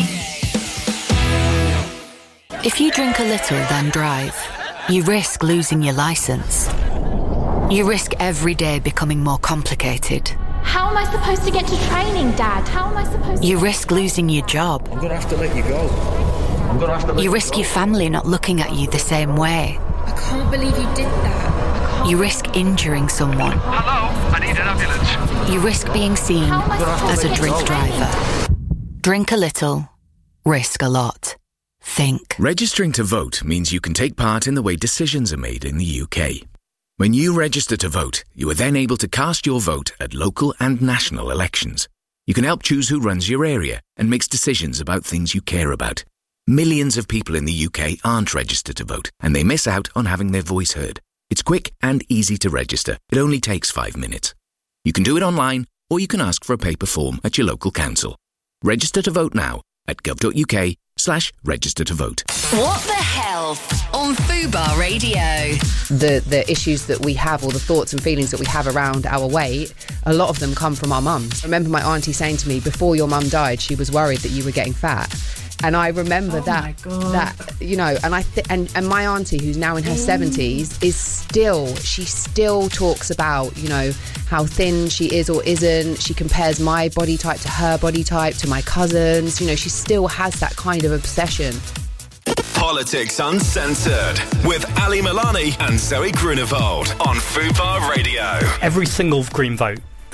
If you drink a little, then drive, you risk losing your license. You risk every day becoming more complicated. How am I supposed to get to training, Dad? How am I supposed to... You risk losing your job. I'm gonna have to let you go. I'm gonna have to let You you risk go. your family not looking at you the same way. I can't believe you did that. You risk injuring someone. Hello, I need an ambulance. You risk being seen as a drink driver. Drink a little, risk a lot. Think. Registering to vote means you can take part in the way decisions are made in the U K. When you register to vote, you are then able to cast your vote at local and national elections. You can help choose who runs your area and makes decisions about things you care about. Millions of people in the U K aren't registered to vote, and they miss out on having their voice heard. It's quick and easy to register. It only takes five minutes. You can do it online, or you can ask for a paper form at your local council. Register to vote now at gov.uk slash register to vote. What the hell on Fubar Radio? The the issues that we have, or the thoughts and feelings that we have around our weight, a lot of them come from our mums. I remember my auntie saying to me, before your mum died, she was worried that you were getting fat. And I remember Oh that, my God. that you know, and I th- and and my auntie, who's now in her seventies, is still she still talks about, you know, how thin she is or isn't. She compares my body type to her body type, to my cousins. You know, she still has that kind of obsession. Politics Uncensored with Ali Milani and Zoe Grunewald on Fubar Radio. Every single Green vote,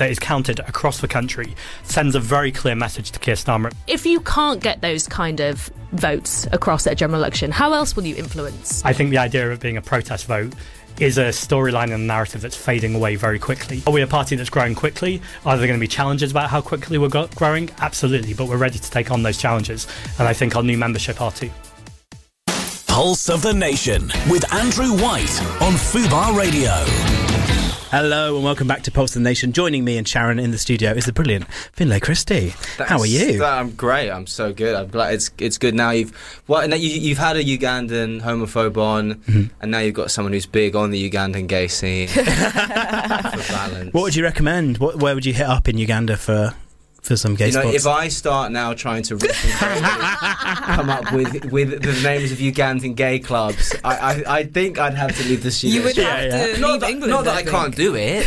that is counted across the country sends a very clear message to Keir Starmer. If you can't get those kind of votes across at a general election, how else will you influence? I think the idea of it being a protest vote is a storyline and a narrative that's fading away very quickly. Are we a party that's growing quickly? Are there going to be challenges about how quickly we're go- growing? Absolutely, but we're ready to take on those challenges, and I think our new membership are too. Pulse of the Nation with Andrew White on Fubar Radio. Hello and welcome back to Pulse of the Nation. Joining me and Sharon in the studio is the brilliant Finlay Christie. Thanks. How are you? I'm great. I'm so good. I'm glad it's it's good now. You've well, you, you've had a Ugandan homophobe on, mm-hmm. and now you've got someone who's big on the Ugandan gay scene. For balance. What would you recommend? What, where would you hit up in Uganda for? For some gay you know, spots? If I start now trying to come up with with the names of Ugandan gay clubs, I, I, I think I'd have to leave the studio. You would have yeah, yeah. to not leave that, England. Not that I, I can't do it.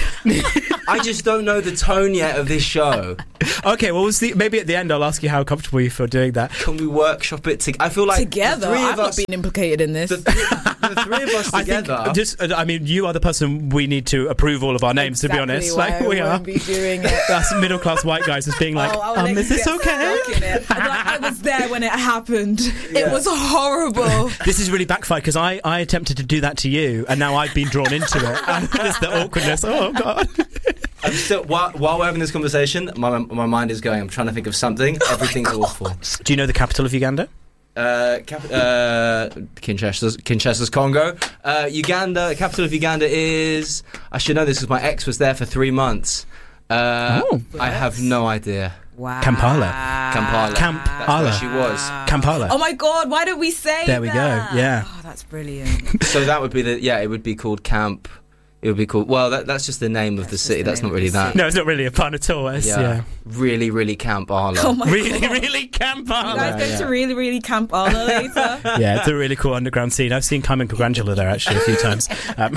I just don't know the tone yet of this show. Okay, well, we'll see. Maybe at the end I'll ask you how comfortable you feel doing that. Can we workshop it together? I feel like together. The three I've of not us, been implicated in this. The, th- the three of us together. I think just, I mean, you are the person we need to approve all of our names. Exactly to be honest, why like I we are. Be doing it. That's middle class white guys just being like, oh, um, is this okay? Like, I was there when it happened. Yeah. It was horrible. This is really backfired because I, I attempted to do that to you, and now I've been drawn into it. And it's the awkwardness. Oh God. I'm still while, while we're having this conversation, my my mind is going. I'm trying to think of something. Oh Everything's awful. Do you know the capital of Uganda? Uh, cap- uh, Kinshasa's, Kinshasa's Congo. Uh, Uganda. The capital of Uganda is. I should know this because my ex was there for three months. Uh, oh, I have no idea. Wow. Kampala. Kampala. Kampala. That's where she was. Kampala. Oh my God! Why did we say there we that? go. Yeah. Oh, that's brilliant. So that would be the yeah. It would be called Camp. It would be called. Well, that, that's just the name that's of the city. The That's not really that. No, it's not really a pun at all. It's, yeah. yeah. Really, really Kampala. Oh my really, God. really Kampala. You guys yeah, going yeah. to really, really Kampala later? Yeah, it's a really cool underground scene. I've seen Carmen Cagrangela there actually a few times. Um,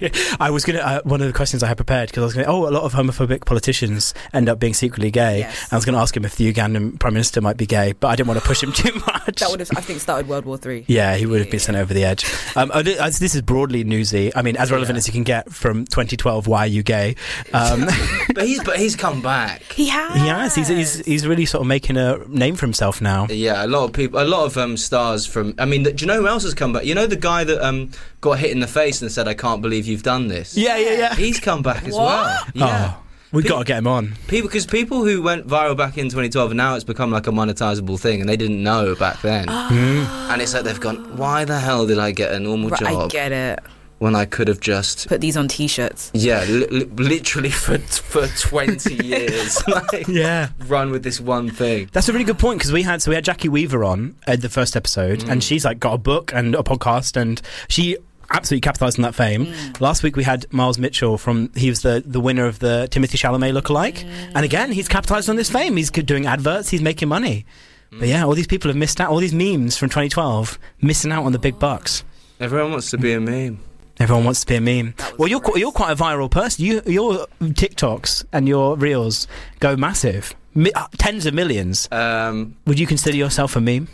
I was gonna uh, one of the questions I had prepared because I was going, oh, a lot of homophobic politicians end up being secretly gay. Yes. I was going to ask him if the Ugandan Prime Minister might be gay, but I didn't want to push him too much. That would have, I think, started World War Three. Yeah, he would have been sent over the edge. Um, this is broadly newsy. I mean, as relevant yeah. as you can get from twenty twelve. Why are you gay? Um, but he's but he's come back. He has. He has. He's, he's he's really sort of making a name for himself now. Yeah, a lot of people, a lot of um, stars from. I mean, do you know who else has come back? You know the guy that um, got hit in the face and said, "I can't believe you've done this." Yeah, yeah, yeah. He's come back as what? well. Yeah. Oh. We've got to get him on. People, because people who went viral back in twenty twelve, and now it's become like a monetizable thing, and they didn't know back then. Oh. And it's like they've gone, why the hell did I get a normal Right, job? I get it. When I could have just put these on T-shirts. Yeah, li- li- literally for for twenty years. Like, yeah, run with this one thing. That's a really good point because we had so we had Jackie Weaver on at the first episode, mm. and she's like got a book and a podcast, and she absolutely capitalised on that fame. Mm. Last week we had Miles Mitchell from he was the, the winner of the Timothy Chalamet lookalike, mm. and again he's capitalised on this fame. He's doing adverts, he's making money. Mm. But yeah, all these people have missed out. All these memes from twenty twelve missing out on the big bucks. Everyone wants to be a meme. Everyone wants to be a meme. Well, you're qu- you're quite a viral person. You your TikToks and your reels go massive, Mi- uh, tens of millions. Um, Would you consider yourself a meme?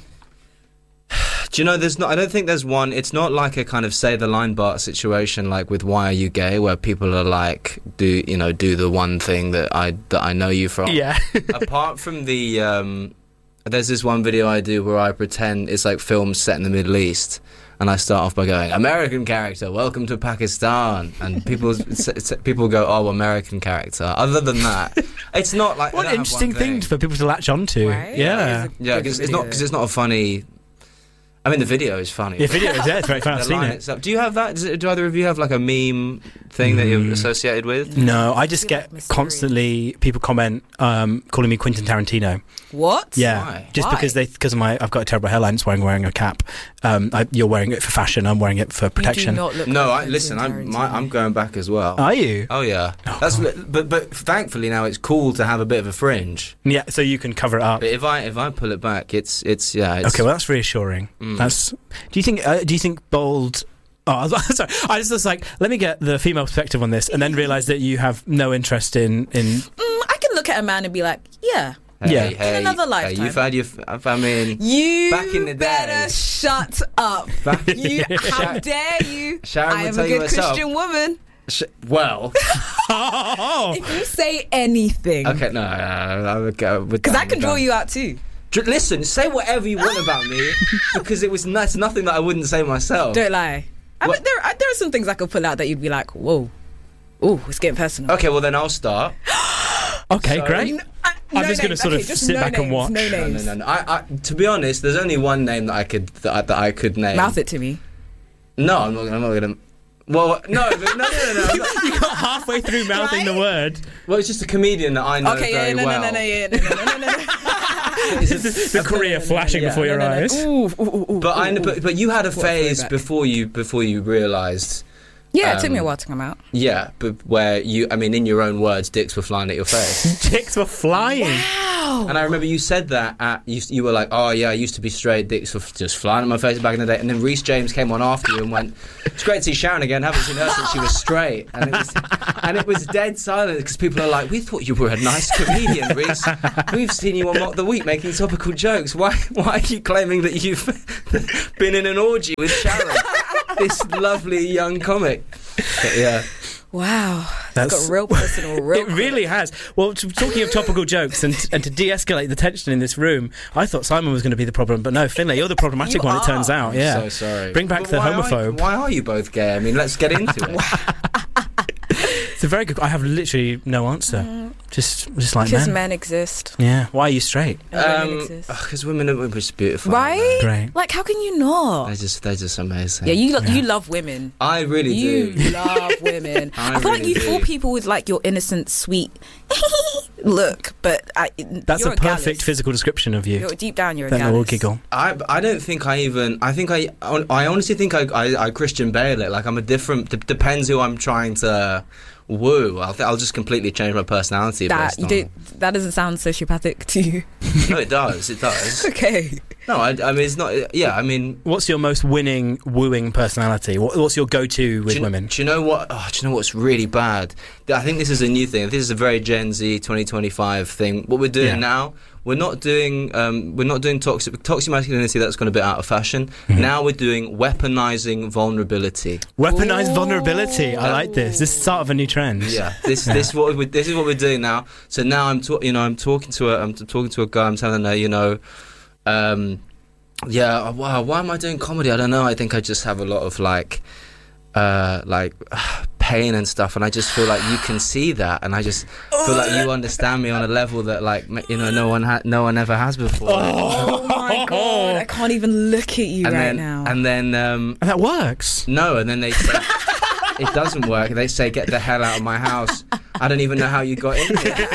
Do you know? There's not. I don't think there's one. It's not like a kind of say the line Bart situation, like with Why Are You Gay, where people are like, do you know, do the one thing that I that I know you from. Yeah. Apart from the, um, there's this one video I do where I pretend it's like films set in the Middle East. And I start off by going, American character, welcome to Pakistan. And people people go, oh, American character. Other than that, it's not like... What an interesting thing. thing for people to latch onto. Right? Yeah. Yeah, because it's not, because it's not a funny... I mean, the video is funny. The video is, yeah, it's very funny. I've seen it. Itself. Do you have that? Does it, do either of you have like a meme thing mm. that you're associated with? No, I just get like constantly people comment um, calling me Quentin Tarantino. What? Yeah, Why? just Why? because they because of my I've got a terrible hairline. It's why I'm wearing a cap. Um, I, you're wearing it for fashion. I'm wearing it for protection. You do not look no, like I listen. I'm my, I'm going back as well. Are you? Oh yeah. Oh, That's God. but but thankfully now it's cool to have a bit of a fringe. Yeah, so you can cover it up. But if I if I pull it back, it's it's yeah. It's, okay, well that's reassuring. Mm. That's. Do you think? Uh, do you think bold? Oh, I was, sorry. I was just like, let me get the female perspective on this, and then realise that you have no interest in in. Mm, I can look at a man and be like, yeah. Hey, yeah, hey, in another hey, lifetime. you've had your. I mean, you back in the day. better shut up. Back, You, how dare you? Sharon I will am tell a you good herself. Christian woman. Sh- well, if you say anything, okay, no, no, no I would go with because I can draw you out too. Dr- Listen, say whatever you want about me, because it was that's nothing that I wouldn't say myself. Don't lie. I mean, there, there are some things I could pull out that you'd be like, whoa, oh, it's getting personal. Okay, well then I'll start. Okay, So- great. N- uh, I'm no just going to names. sort Okay, of just sit no back and names, watch. No No, names. no, no. I, I, to be honest, there's only one name that I could that I, that I could name. Mouth it to me. No, I'm not. I'm not gonna. Well, no, but no, no, no, no. I'm not- You got halfway through mouthing the word. Well, it's just a comedian that I know Okay, very yeah, no, well. no, no, no, yeah, no, no, no, no, no. the career flashing yeah. before your No, no, no. eyes. Ooh, ooh, ooh, ooh, But I, ooh, but, but you had a What a phase throwback. before you before you realised. Yeah, it took me a um, while to come out. Yeah, but where you, I mean, in your own words, dicks were flying at your face. Dicks were flying. Wow. And I remember you said that at, you, you were like, oh yeah, I used to be straight, dicks were just flying at my face back in the day. And then Reece James came on after you and went, it's great to see Sharon again, haven't seen her since she was straight. And it was, and it was dead silent because people are like, we thought you were a nice comedian, Reece. We've seen you on Mock the Week making topical jokes. Why, why are you claiming that you've been in an orgy with Sharon? This lovely young comic. But yeah. Wow. That's- It's got real personal, real It really has. Well, t- talking of topical jokes and and to de-escalate the tension in this room, I thought Simon was going to be the problem, but no, Finlay, you're the problematic You one. It are. turns out, yeah. So sorry. Bring back But the why Are, homophobe. why are you both gay? I mean, let's get into it. It's a very good. I have literally no answer. Just, just like Because men. men exist. Yeah. Why are you straight? And women Um, exist. Because women are just beautiful. aren't Right? Great. Like, how can you not? they? They're just, they're just amazing. Yeah, you lo- Yeah. you love women. I really You do. love women. I I, feel like really you fool do. people with like your innocent, sweet look, but I, That's you're a perfect gallus. physical description of you. You're deep down, you're a Then they will gallus. giggle. I, I don't think I even. I think I. I honestly think I. I, I Christian Bale it. Like I'm a different. D- depends who I'm trying to woo. I'll, th- I'll just completely change my personality. That based you on- don't. That doesn't sound sociopathic to you. No, it does. It does. Okay. No, I, I mean it's not. Yeah, I mean. What's your most winning, wooing personality? What, what's your go-to with do you, women? Do you know what? Oh, do you know what's really bad? I think this is a new thing. This is a very Gen Z twenty twenty-five thing. What we're doing Yeah. now, we're not doing um, we're not doing toxic toxic masculinity. That's gone a bit out of fashion. Mm-hmm. Now we're doing weaponizing vulnerability. Weaponized vulnerability. I like this. This is the start of a new trend. Yeah, this this what we, this is what we're doing now. So now I'm ta- you know I'm talking to a I'm t- talking to a guy. I'm telling her you know, um, yeah. Wow, why am I doing comedy? I don't know. I think I just have a lot of like, uh, like. pain and stuff, and I just feel like you can see that, and I just feel like you understand me on a level that like m- you know no one ha- no one ever has before. Oh my god! I can't even look at you and right then now. and then um, And that works. no, and then they say it doesn't work. They say get the hell out of my house. I don't even know how you got in here.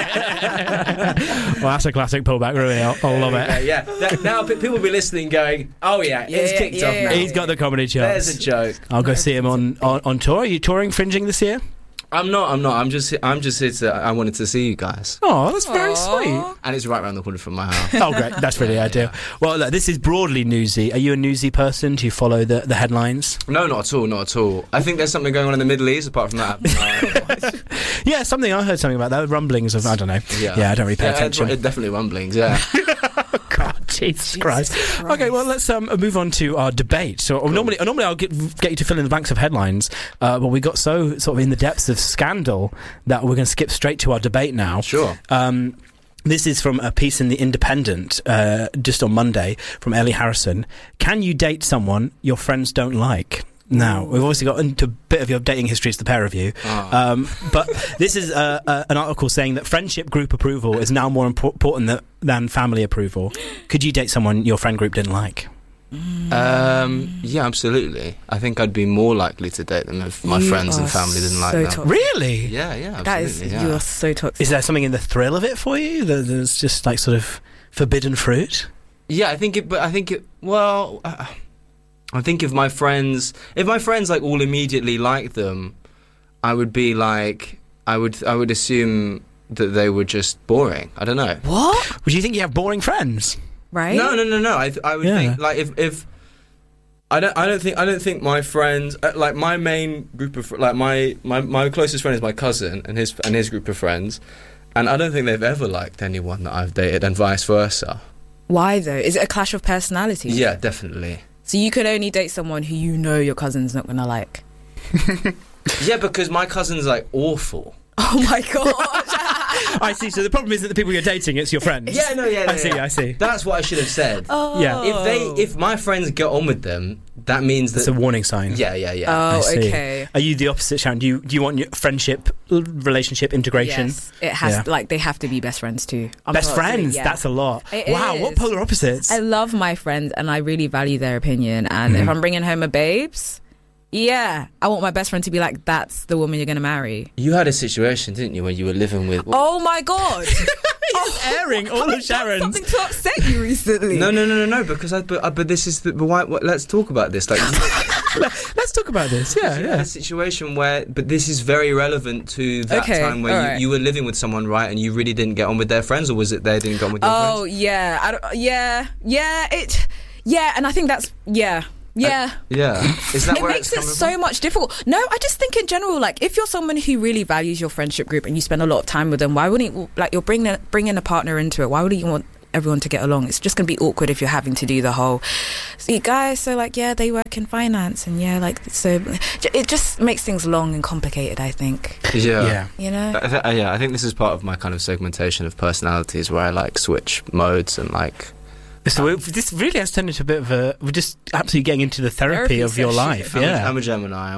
Well, that's a classic pullback, really. I'll, I'll love Yeah, it. yeah. That, now pe- people will be listening, going, "Oh yeah, Yeah, it's yeah, kicked yeah, off yeah. now." He's got the comedy chops. There's a joke. I'll go see him on, on, on tour. Are you touring Fringing this year? I'm not. I'm not. I'm just. I'm just here to. I wanted to see you guys, Oh, that's very Aw. sweet. and it's right around the corner from my house. Oh, great. That's really ideal. Well, look, this is broadly newsy. Are you a newsy person? Do you follow the, the headlines? No, not at all. Not at all. I think there's something going on in the Middle East. Apart from that, Yeah, something. I heard something about that. Rumblings of, I don't know. yeah, Yeah, I don't really pay Yeah, attention. It, definitely rumblings. Yeah. God, Jesus, Christ. Christ. Okay, well, let's um, move on to our debate. So uh, normally, normally I'll get, get you to fill in the blanks of headlines, uh, but we got so sort of in the depths of scandal that we're going to skip straight to our debate now. Sure. Um, this is from a piece in The Independent uh, just on Monday from Ellie Harrison. Can you date someone your friends don't like? Now, we've obviously got into a bit of your dating history, it's the pair of you. Oh. Um, but this is uh, uh, an article saying that friendship group approval is now more impor- important than, than family approval. Could you date someone your friend group didn't like? Um, yeah, absolutely. I think I'd be more likely to date them if my You friends and are family didn't like so them. toxic. Really? Yeah, yeah, That is, absolutely. you yeah. are so toxic. Is there something in the thrill of it for you that that's just like sort of forbidden fruit? Yeah, I think it. But I think it. Well, uh, I think if my friends, if my friends like all immediately like them, I would be like, I would, I would assume that they were just boring. I don't know. What? Would you think you have boring friends? Right? No, no, no, no. I, I would Yeah. think like if, if I don't, I don't think, I don't think my friends, uh, like my main group of, fr- like my, my, my closest friend is my cousin and his and his group of friends, and I don't think they've ever liked anyone that I've dated, and vice versa. Why though? Is it a clash of personalities? Yeah, definitely. So you could only date someone who you know your cousin's not gonna like. Yeah, because my cousin's like awful. Oh my god! I see. So the problem isn't the people you're dating; it's your friends. Yeah, no, yeah, I yeah, see. yeah. I see. That's what I should have said. Oh. Yeah. If they, if my friends get on with them, that means that It's a warning sign. Yeah, yeah, yeah. Oh, I see. okay. Are you the opposite, Sharon? Do you do you want your friendship, l- relationship, integration? Yes, it has. Yeah. Like they have to be best friends too. I'm Best not- friends. yeah. That's a lot. It wow. What is. polar opposites? I love my friends and I really value their opinion. And Mhm. if I'm bringing home a babes, yeah, I want my best friend to be like, "That's the woman you're gonna marry." You had a situation, didn't you, where you were living with? Oh my god! He's airing all of Sharon's. Something to upset you recently? No, no, no, no, no. Because I, but, uh, but this is the. But why? What, let's talk about this. Like, let's talk about this. Yeah, you yeah. had a situation where, but this is very relevant to that Okay, time where you, alright. you were living with someone, right? And you really didn't get on with their friends, or was it they didn't get on with your Oh friends? yeah, I don't, yeah, yeah. It, yeah, and I think that's yeah. Yeah. Yeah. Is that it where makes it's it coming so from? much difficult. No, I just think in general, like if you're someone who really values your friendship group and you spend a lot of time with them, why wouldn't you, like you're bringing bringing a partner into it? Why wouldn't you want everyone to get along? It's just gonna be awkward if you're having to do the whole see guys. So like yeah, they work in finance and yeah, like so it just makes things long and complicated. I think. Yeah. Yeah. You know. I th- uh, yeah, I think this is part of my kind of segmentation of personalities where I like switch modes and like. So we, this really has turned into a bit of a. We're just absolutely getting into the therapy, Therapy of your session. life. I'm, Yeah. a, I'm a Gemini. Are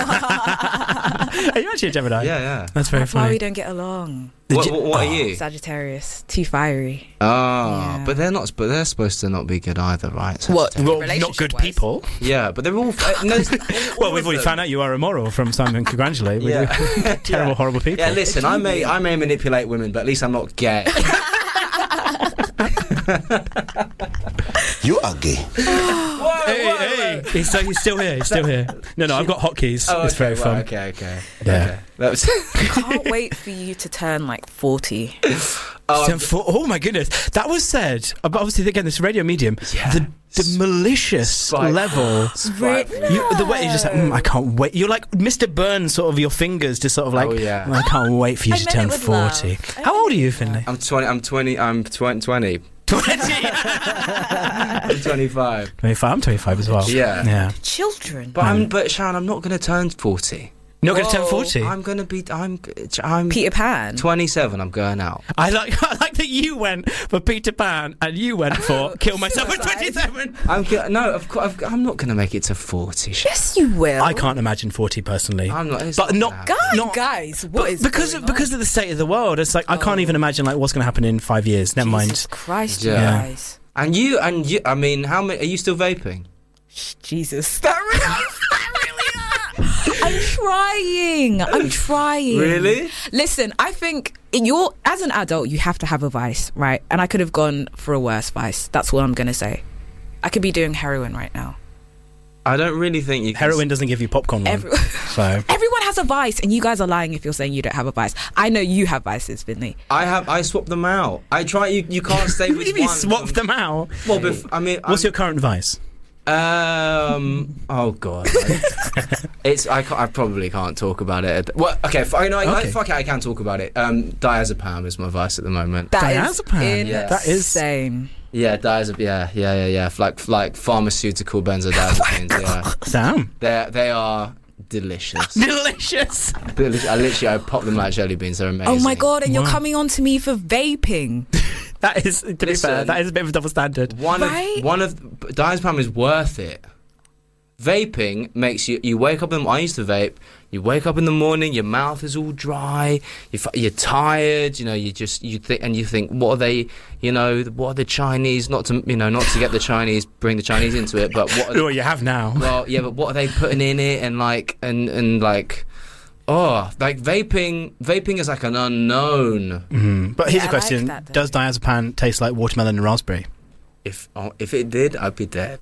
you actually a Gemini? Yeah, yeah. That's very That's why funny. we don't get along. What, what, what are you? Sagittarius, too fiery. Oh, Yeah. but they're not. But they're supposed to not be good either, right? What? Sagittarius. Well, not good people. Yeah, but they're all. Uh, no, it's- all Well, of we've already them. found out you are immoral from Simon Congratulate. Yeah. Terrible, Yeah. horrible people. Yeah, listen, I may I may manipulate women, but at least I'm not gay. You are gay. Whoa, Hey, whoa, hey, whoa. he's, so, he's still here. He's still here. No, no, I've got hotkeys. Oh, It's okay, very well, fun. Okay, okay. Yeah. Okay. That was. Can't wait for you to turn like forty. Oh, So for- oh my goodness, that was said. uh, But obviously, again, this radio medium, the, the malicious Spite- level. Spite- You, the way you're just like, mm, I can't wait. You're like Mister Burns, sort of your fingers, just sort of like, Oh, yeah. I can't wait for you I to meant turn it with forty. love. I How old are you, Finlay? I'm twenty. I'm twenty. I'm twenty. twenty. I'm twenty-five. twenty-five. I'm twenty-five as well. Yeah. Yeah. Children. But I'm. But Sharon, I'm not going to turn forty. You're not going to turn Whoa, forty. I'm going to be. I'm. I'm. Peter Pan. twenty-seven. I'm going out. I like. I like that you went for Peter Pan and you went for Kill Myself at Suicide. twenty-seven. I'm. go- No, of course. I've, I'm not going to make it to forty. Sharon. Yes, you will. I can't imagine forty personally. I'm not. It's But not, gonna Guys, happen. not guys, what but is because going of, because on? of the state of the world. It's like I can't even imagine like what's going to happen in five years. Never Jesus mind. Christ, Yeah. you guys. And you. And you. I mean, how many? Are you still vaping? Jesus. That really, that really I'm trying. I'm trying. Really? Listen, I think you're as an adult, you have to have a vice, right? And I could have gone for a worse vice. That's what I'm gonna say. I could be doing heroin right now. I don't really think you. Can Heroin doesn't give you popcorn. One, Every- so Everyone has a vice, and you guys are lying if you're saying you don't have a vice. I know you have vices, Finley. I have. I swap them out. I try. You. You can't stay what with do you mean one. swap them out? Well, bef- I mean, What's I'm- your current vice? Um. Oh God. it's. I. Can't, I probably can't talk about it. Well, okay. F- I know. I, Okay. fuck it. I can talk about it. Um. Diazepam is my vice at the moment. That is Diazepam. Yeah. That is insane. Yeah. Diazepam. Yeah. Yeah. Yeah. Yeah. Like like pharmaceutical benzodiazepines. Yeah. Sam. They they are delicious. Delicious. Delicious. I literally I pop them like jelly beans. They're amazing. Oh my god! And you're Wow. coming on to me for vaping. That is, to be Listen. fair, that is a bit of a double standard. One Right? of one of diazepam is worth it. Vaping makes you you wake up in. I used to vape. You wake up in the morning, your mouth is all dry. You f- you're tired. You know, you just you think and you think, what are they? You know, what are the Chinese? Not to you know, not to get the Chinese, bring the Chinese into it, but what? Are Well, you have now. well, yeah, but what are they putting in it? And like and and like. Oh, like vaping. Vaping is like an unknown. Mm. But here's Yeah, a I like question: that, though. does diazepam taste like watermelon and raspberry? If oh, if it did, I'd be dead.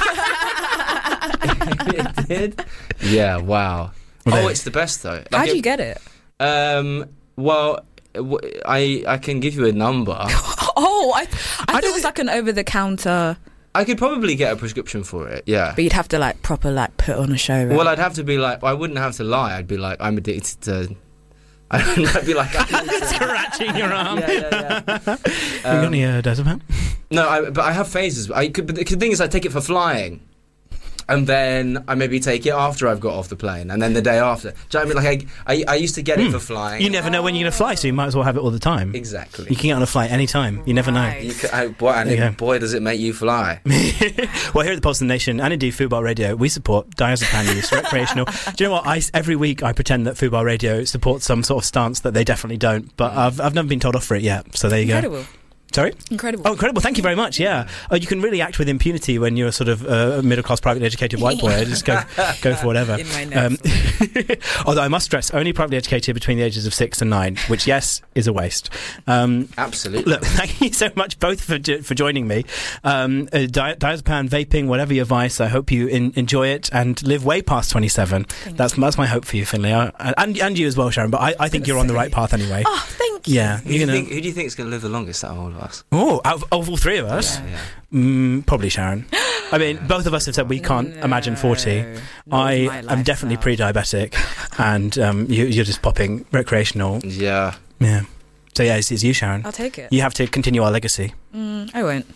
If it did, yeah. Wow. Well, Oh, it's the best though. Like How do it- you get it? Um. Well, w- I I can give you a number. Oh, I I, thought it was like an over-the-counter. I could probably get a prescription for it. Yeah. But you'd have to like proper like put on a show. Right? Well, I'd have to be like. I wouldn't have to lie. I'd be like, I'm addicted to. I'd be like, I'm addicted to- Scratching your arm. Yeah, yeah, yeah. you got any uh, diazepam? No, I, but I have phases. I could. But the thing is, I take it for flying. and then I maybe take it after I've got off the plane, and then the day after. Do you know what I mean? Like I, I, I used to get it Mm. for flying. You never know when you're going to fly, so you might as well have it all the time. Exactly. You can get on a flight anytime. You never know. You could, I, boy, and There you it, go. boy, does it make you fly. Well, here at the Pulse of the Nation and indeed Football Radio, we support diazepam use, recreational. Do you know what? I, every week I pretend that Football Radio supports some sort of stance that they definitely don't, but I've, I've never been told off for it yet, so there you go. Incredible. Sorry? Incredible. Oh, incredible. Thank you very much, yeah. Oh, you can really act with impunity when you're a sort of uh, middle-class, privately educated white boy. I just go go for whatever. In my notes. Um, although I must stress, only privately educated between the ages of six and nine, which, yes, is a waste. Um, Absolutely. Look, thank you so much both for jo- for joining me. Um, uh, di- diazepam, vaping, whatever your vice, I hope you in- enjoy it and live way past twenty-seven. That's that's my hope for you, Finlay. I, and, and you as well, Sharon, but I, I think you're on the right path anyway. Oh, thank you. Yeah. Who do you You're gonna, think? Who do you think is going to live the longest out of all of us? oh, out of, of all three of us? Yeah, yeah. Mm, probably Sharon. I mean, both of us have said we can't imagine forty. not I with my am definitely lifestyle. pre-diabetic, and um, you, you're just popping recreational. Yeah. Yeah. So yeah, it's, it's you, Sharon. I'll take it. You have to continue our legacy. Mm, I won't.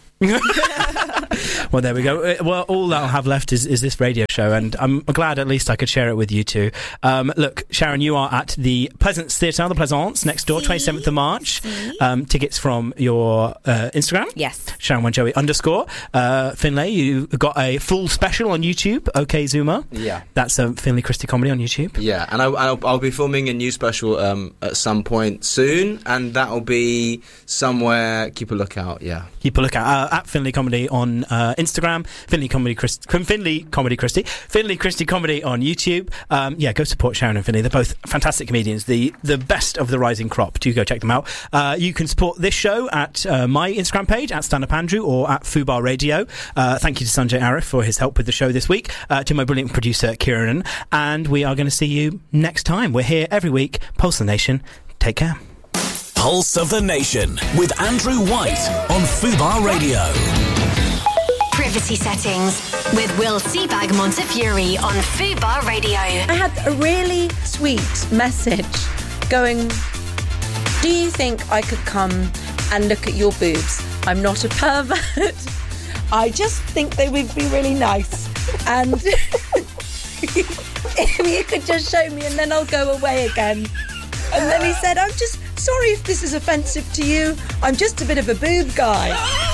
Well, there we go. Uh, Well, all that I'll have left is, is this radio show, and I'm glad at least I could share it with you two. Um, look, Sharon, you are at the Pleasance Theatre, the Pleasance, next door, twenty-seventh of March. Um, tickets from your uh, Instagram. Yes. Sharon Wanjoey underscore. Uh, Finlay, you got a full special on YouTube, OK Zoomer. Yeah. That's a Finlay Christie comedy on YouTube. Yeah, and I, I'll, I'll be filming a new special um, at some point soon, and that'll be somewhere. Keep a lookout. Yeah. Keep a look at uh, at Finlay Comedy on uh, Instagram, Finlay Comedy Christ- Finlay Comedy Christie, Finlay Christie Comedy on YouTube. Um, yeah, go support Sharon and Finlay. They're both fantastic comedians, the the best of the rising crop. Do go check them out. Uh, you can support this show at uh, my Instagram page at Stand Up Andrew or at Fubar Radio. Uh, thank you to Sanjay Arif for his help with the show this week. Uh, to my brilliant producer Kieran, and we are going to see you next time. We're here every week. Pulse of the Nation. Take care. Pulse of the Nation with Andrew White on Fubar Radio. Privacy settings with Will Seabag Montefiore on Fubar Radio. I had a really sweet message going, do you think I could come and look at your boobs? I'm not a pervert. I just think they would be really nice. And if you could just show me and then I'll go away again. And then he said, I'm just sorry if this is offensive to you. I'm just a bit of a boob guy.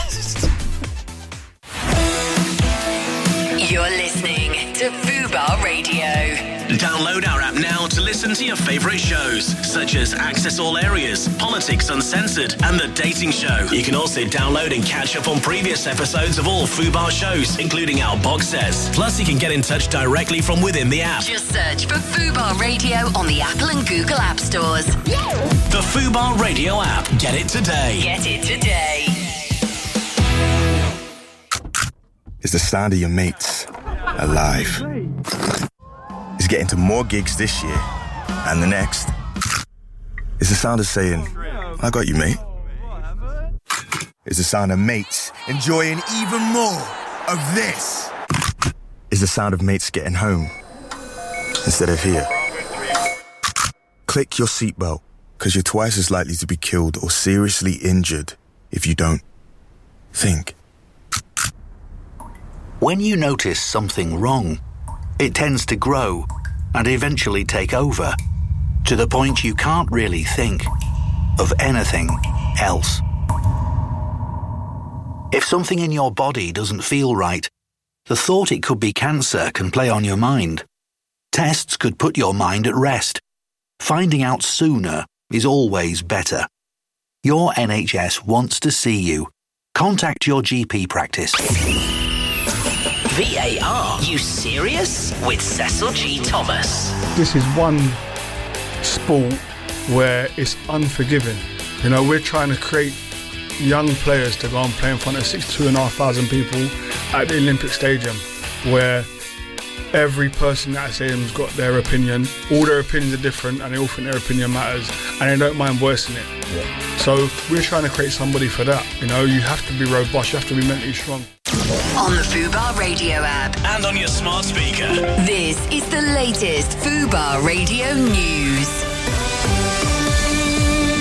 You're listening to Fubar Radio. Download our app now to listen to your favourite shows, such as Access All Areas, Politics Uncensored, and The Dating Show. You can also download and catch up on previous episodes of all Fubar shows, including our box sets. Plus, you can get in touch directly from within the app. Just search for Fubar Radio on the Apple and Google App Stores. The Fubar Radio app. Get it today. Get it today. Is the sound of your mates alive? Is getting to more gigs this year and the next? Is the sound of saying, I got you, mate? Is the sound of mates enjoying even more of this? Is the sound of mates getting home instead of here? Click your seatbelt, because you're twice as likely to be killed or seriously injured if you don't. Think. When you notice something wrong, it tends to grow and eventually take over, to the point you can't really think of anything else. If something in your body doesn't feel right, the thought it could be cancer can play on your mind. Tests could put your mind at rest. Finding out sooner is always better. Your N H S wants to see you. Contact your G P practice. V A R, you serious? With Cecil G. Thomas. This is one sport where it's unforgiving. You know, we're trying to create young players to go and play in front of sixty-two and a half thousand people at the Olympic Stadium, where every person at that stadium's got their opinion. All their opinions are different, and they all think their opinion matters, and they don't mind voicing it. Yeah. So we're trying to create somebody for that. You know, you have to be robust, you have to be mentally strong. On the Fubar Radio app. And on your smart speaker. This is the latest Fubar Radio news.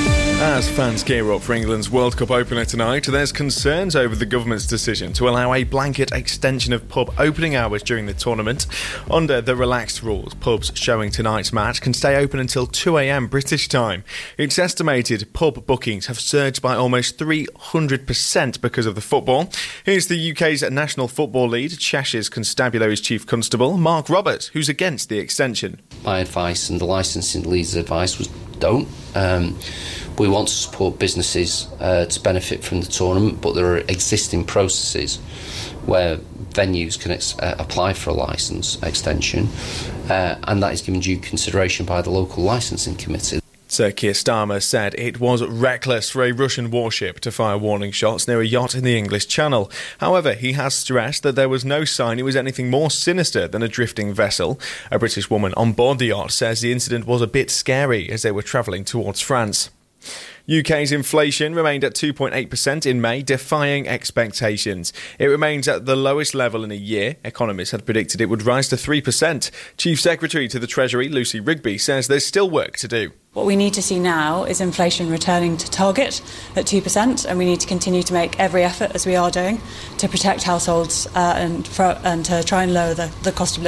As fans gear up for England's World Cup opener tonight, there's concerns over the government's decision to allow a blanket extension of pub opening hours during the tournament. Under the relaxed rules, pubs showing tonight's match can stay open until two a.m. British time. It's estimated pub bookings have surged by almost three hundred percent because of the football. Here's the U K's national football lead, Cheshire's Constabulary's Chief Constable, Mark Roberts, who's against the extension. My advice and the licensing lead's advice was don't. Um, we want to support businesses uh, to benefit from the tournament, but there are existing processes where venues can ex- uh, apply for a licence extension, uh, and that is given due consideration by the local licensing committee. Sir Keir Starmer said it was reckless for a Russian warship to fire warning shots near a yacht in the English Channel. However, he has stressed that there was no sign it was anything more sinister than a drifting vessel. A British woman on board the yacht says the incident was a bit scary as they were travelling towards France. U K's inflation remained at two point eight percent in May, defying expectations. It remains at the lowest level in a year. Economists had predicted it would rise to three percent. Chief Secretary to the Treasury, Lucy Rigby, says there's still work to do. What we need to see now is inflation returning to target at two percent, and we need to continue to make every effort, as we are doing, to protect households uh, and, for, and to try and lower the, the cost of living.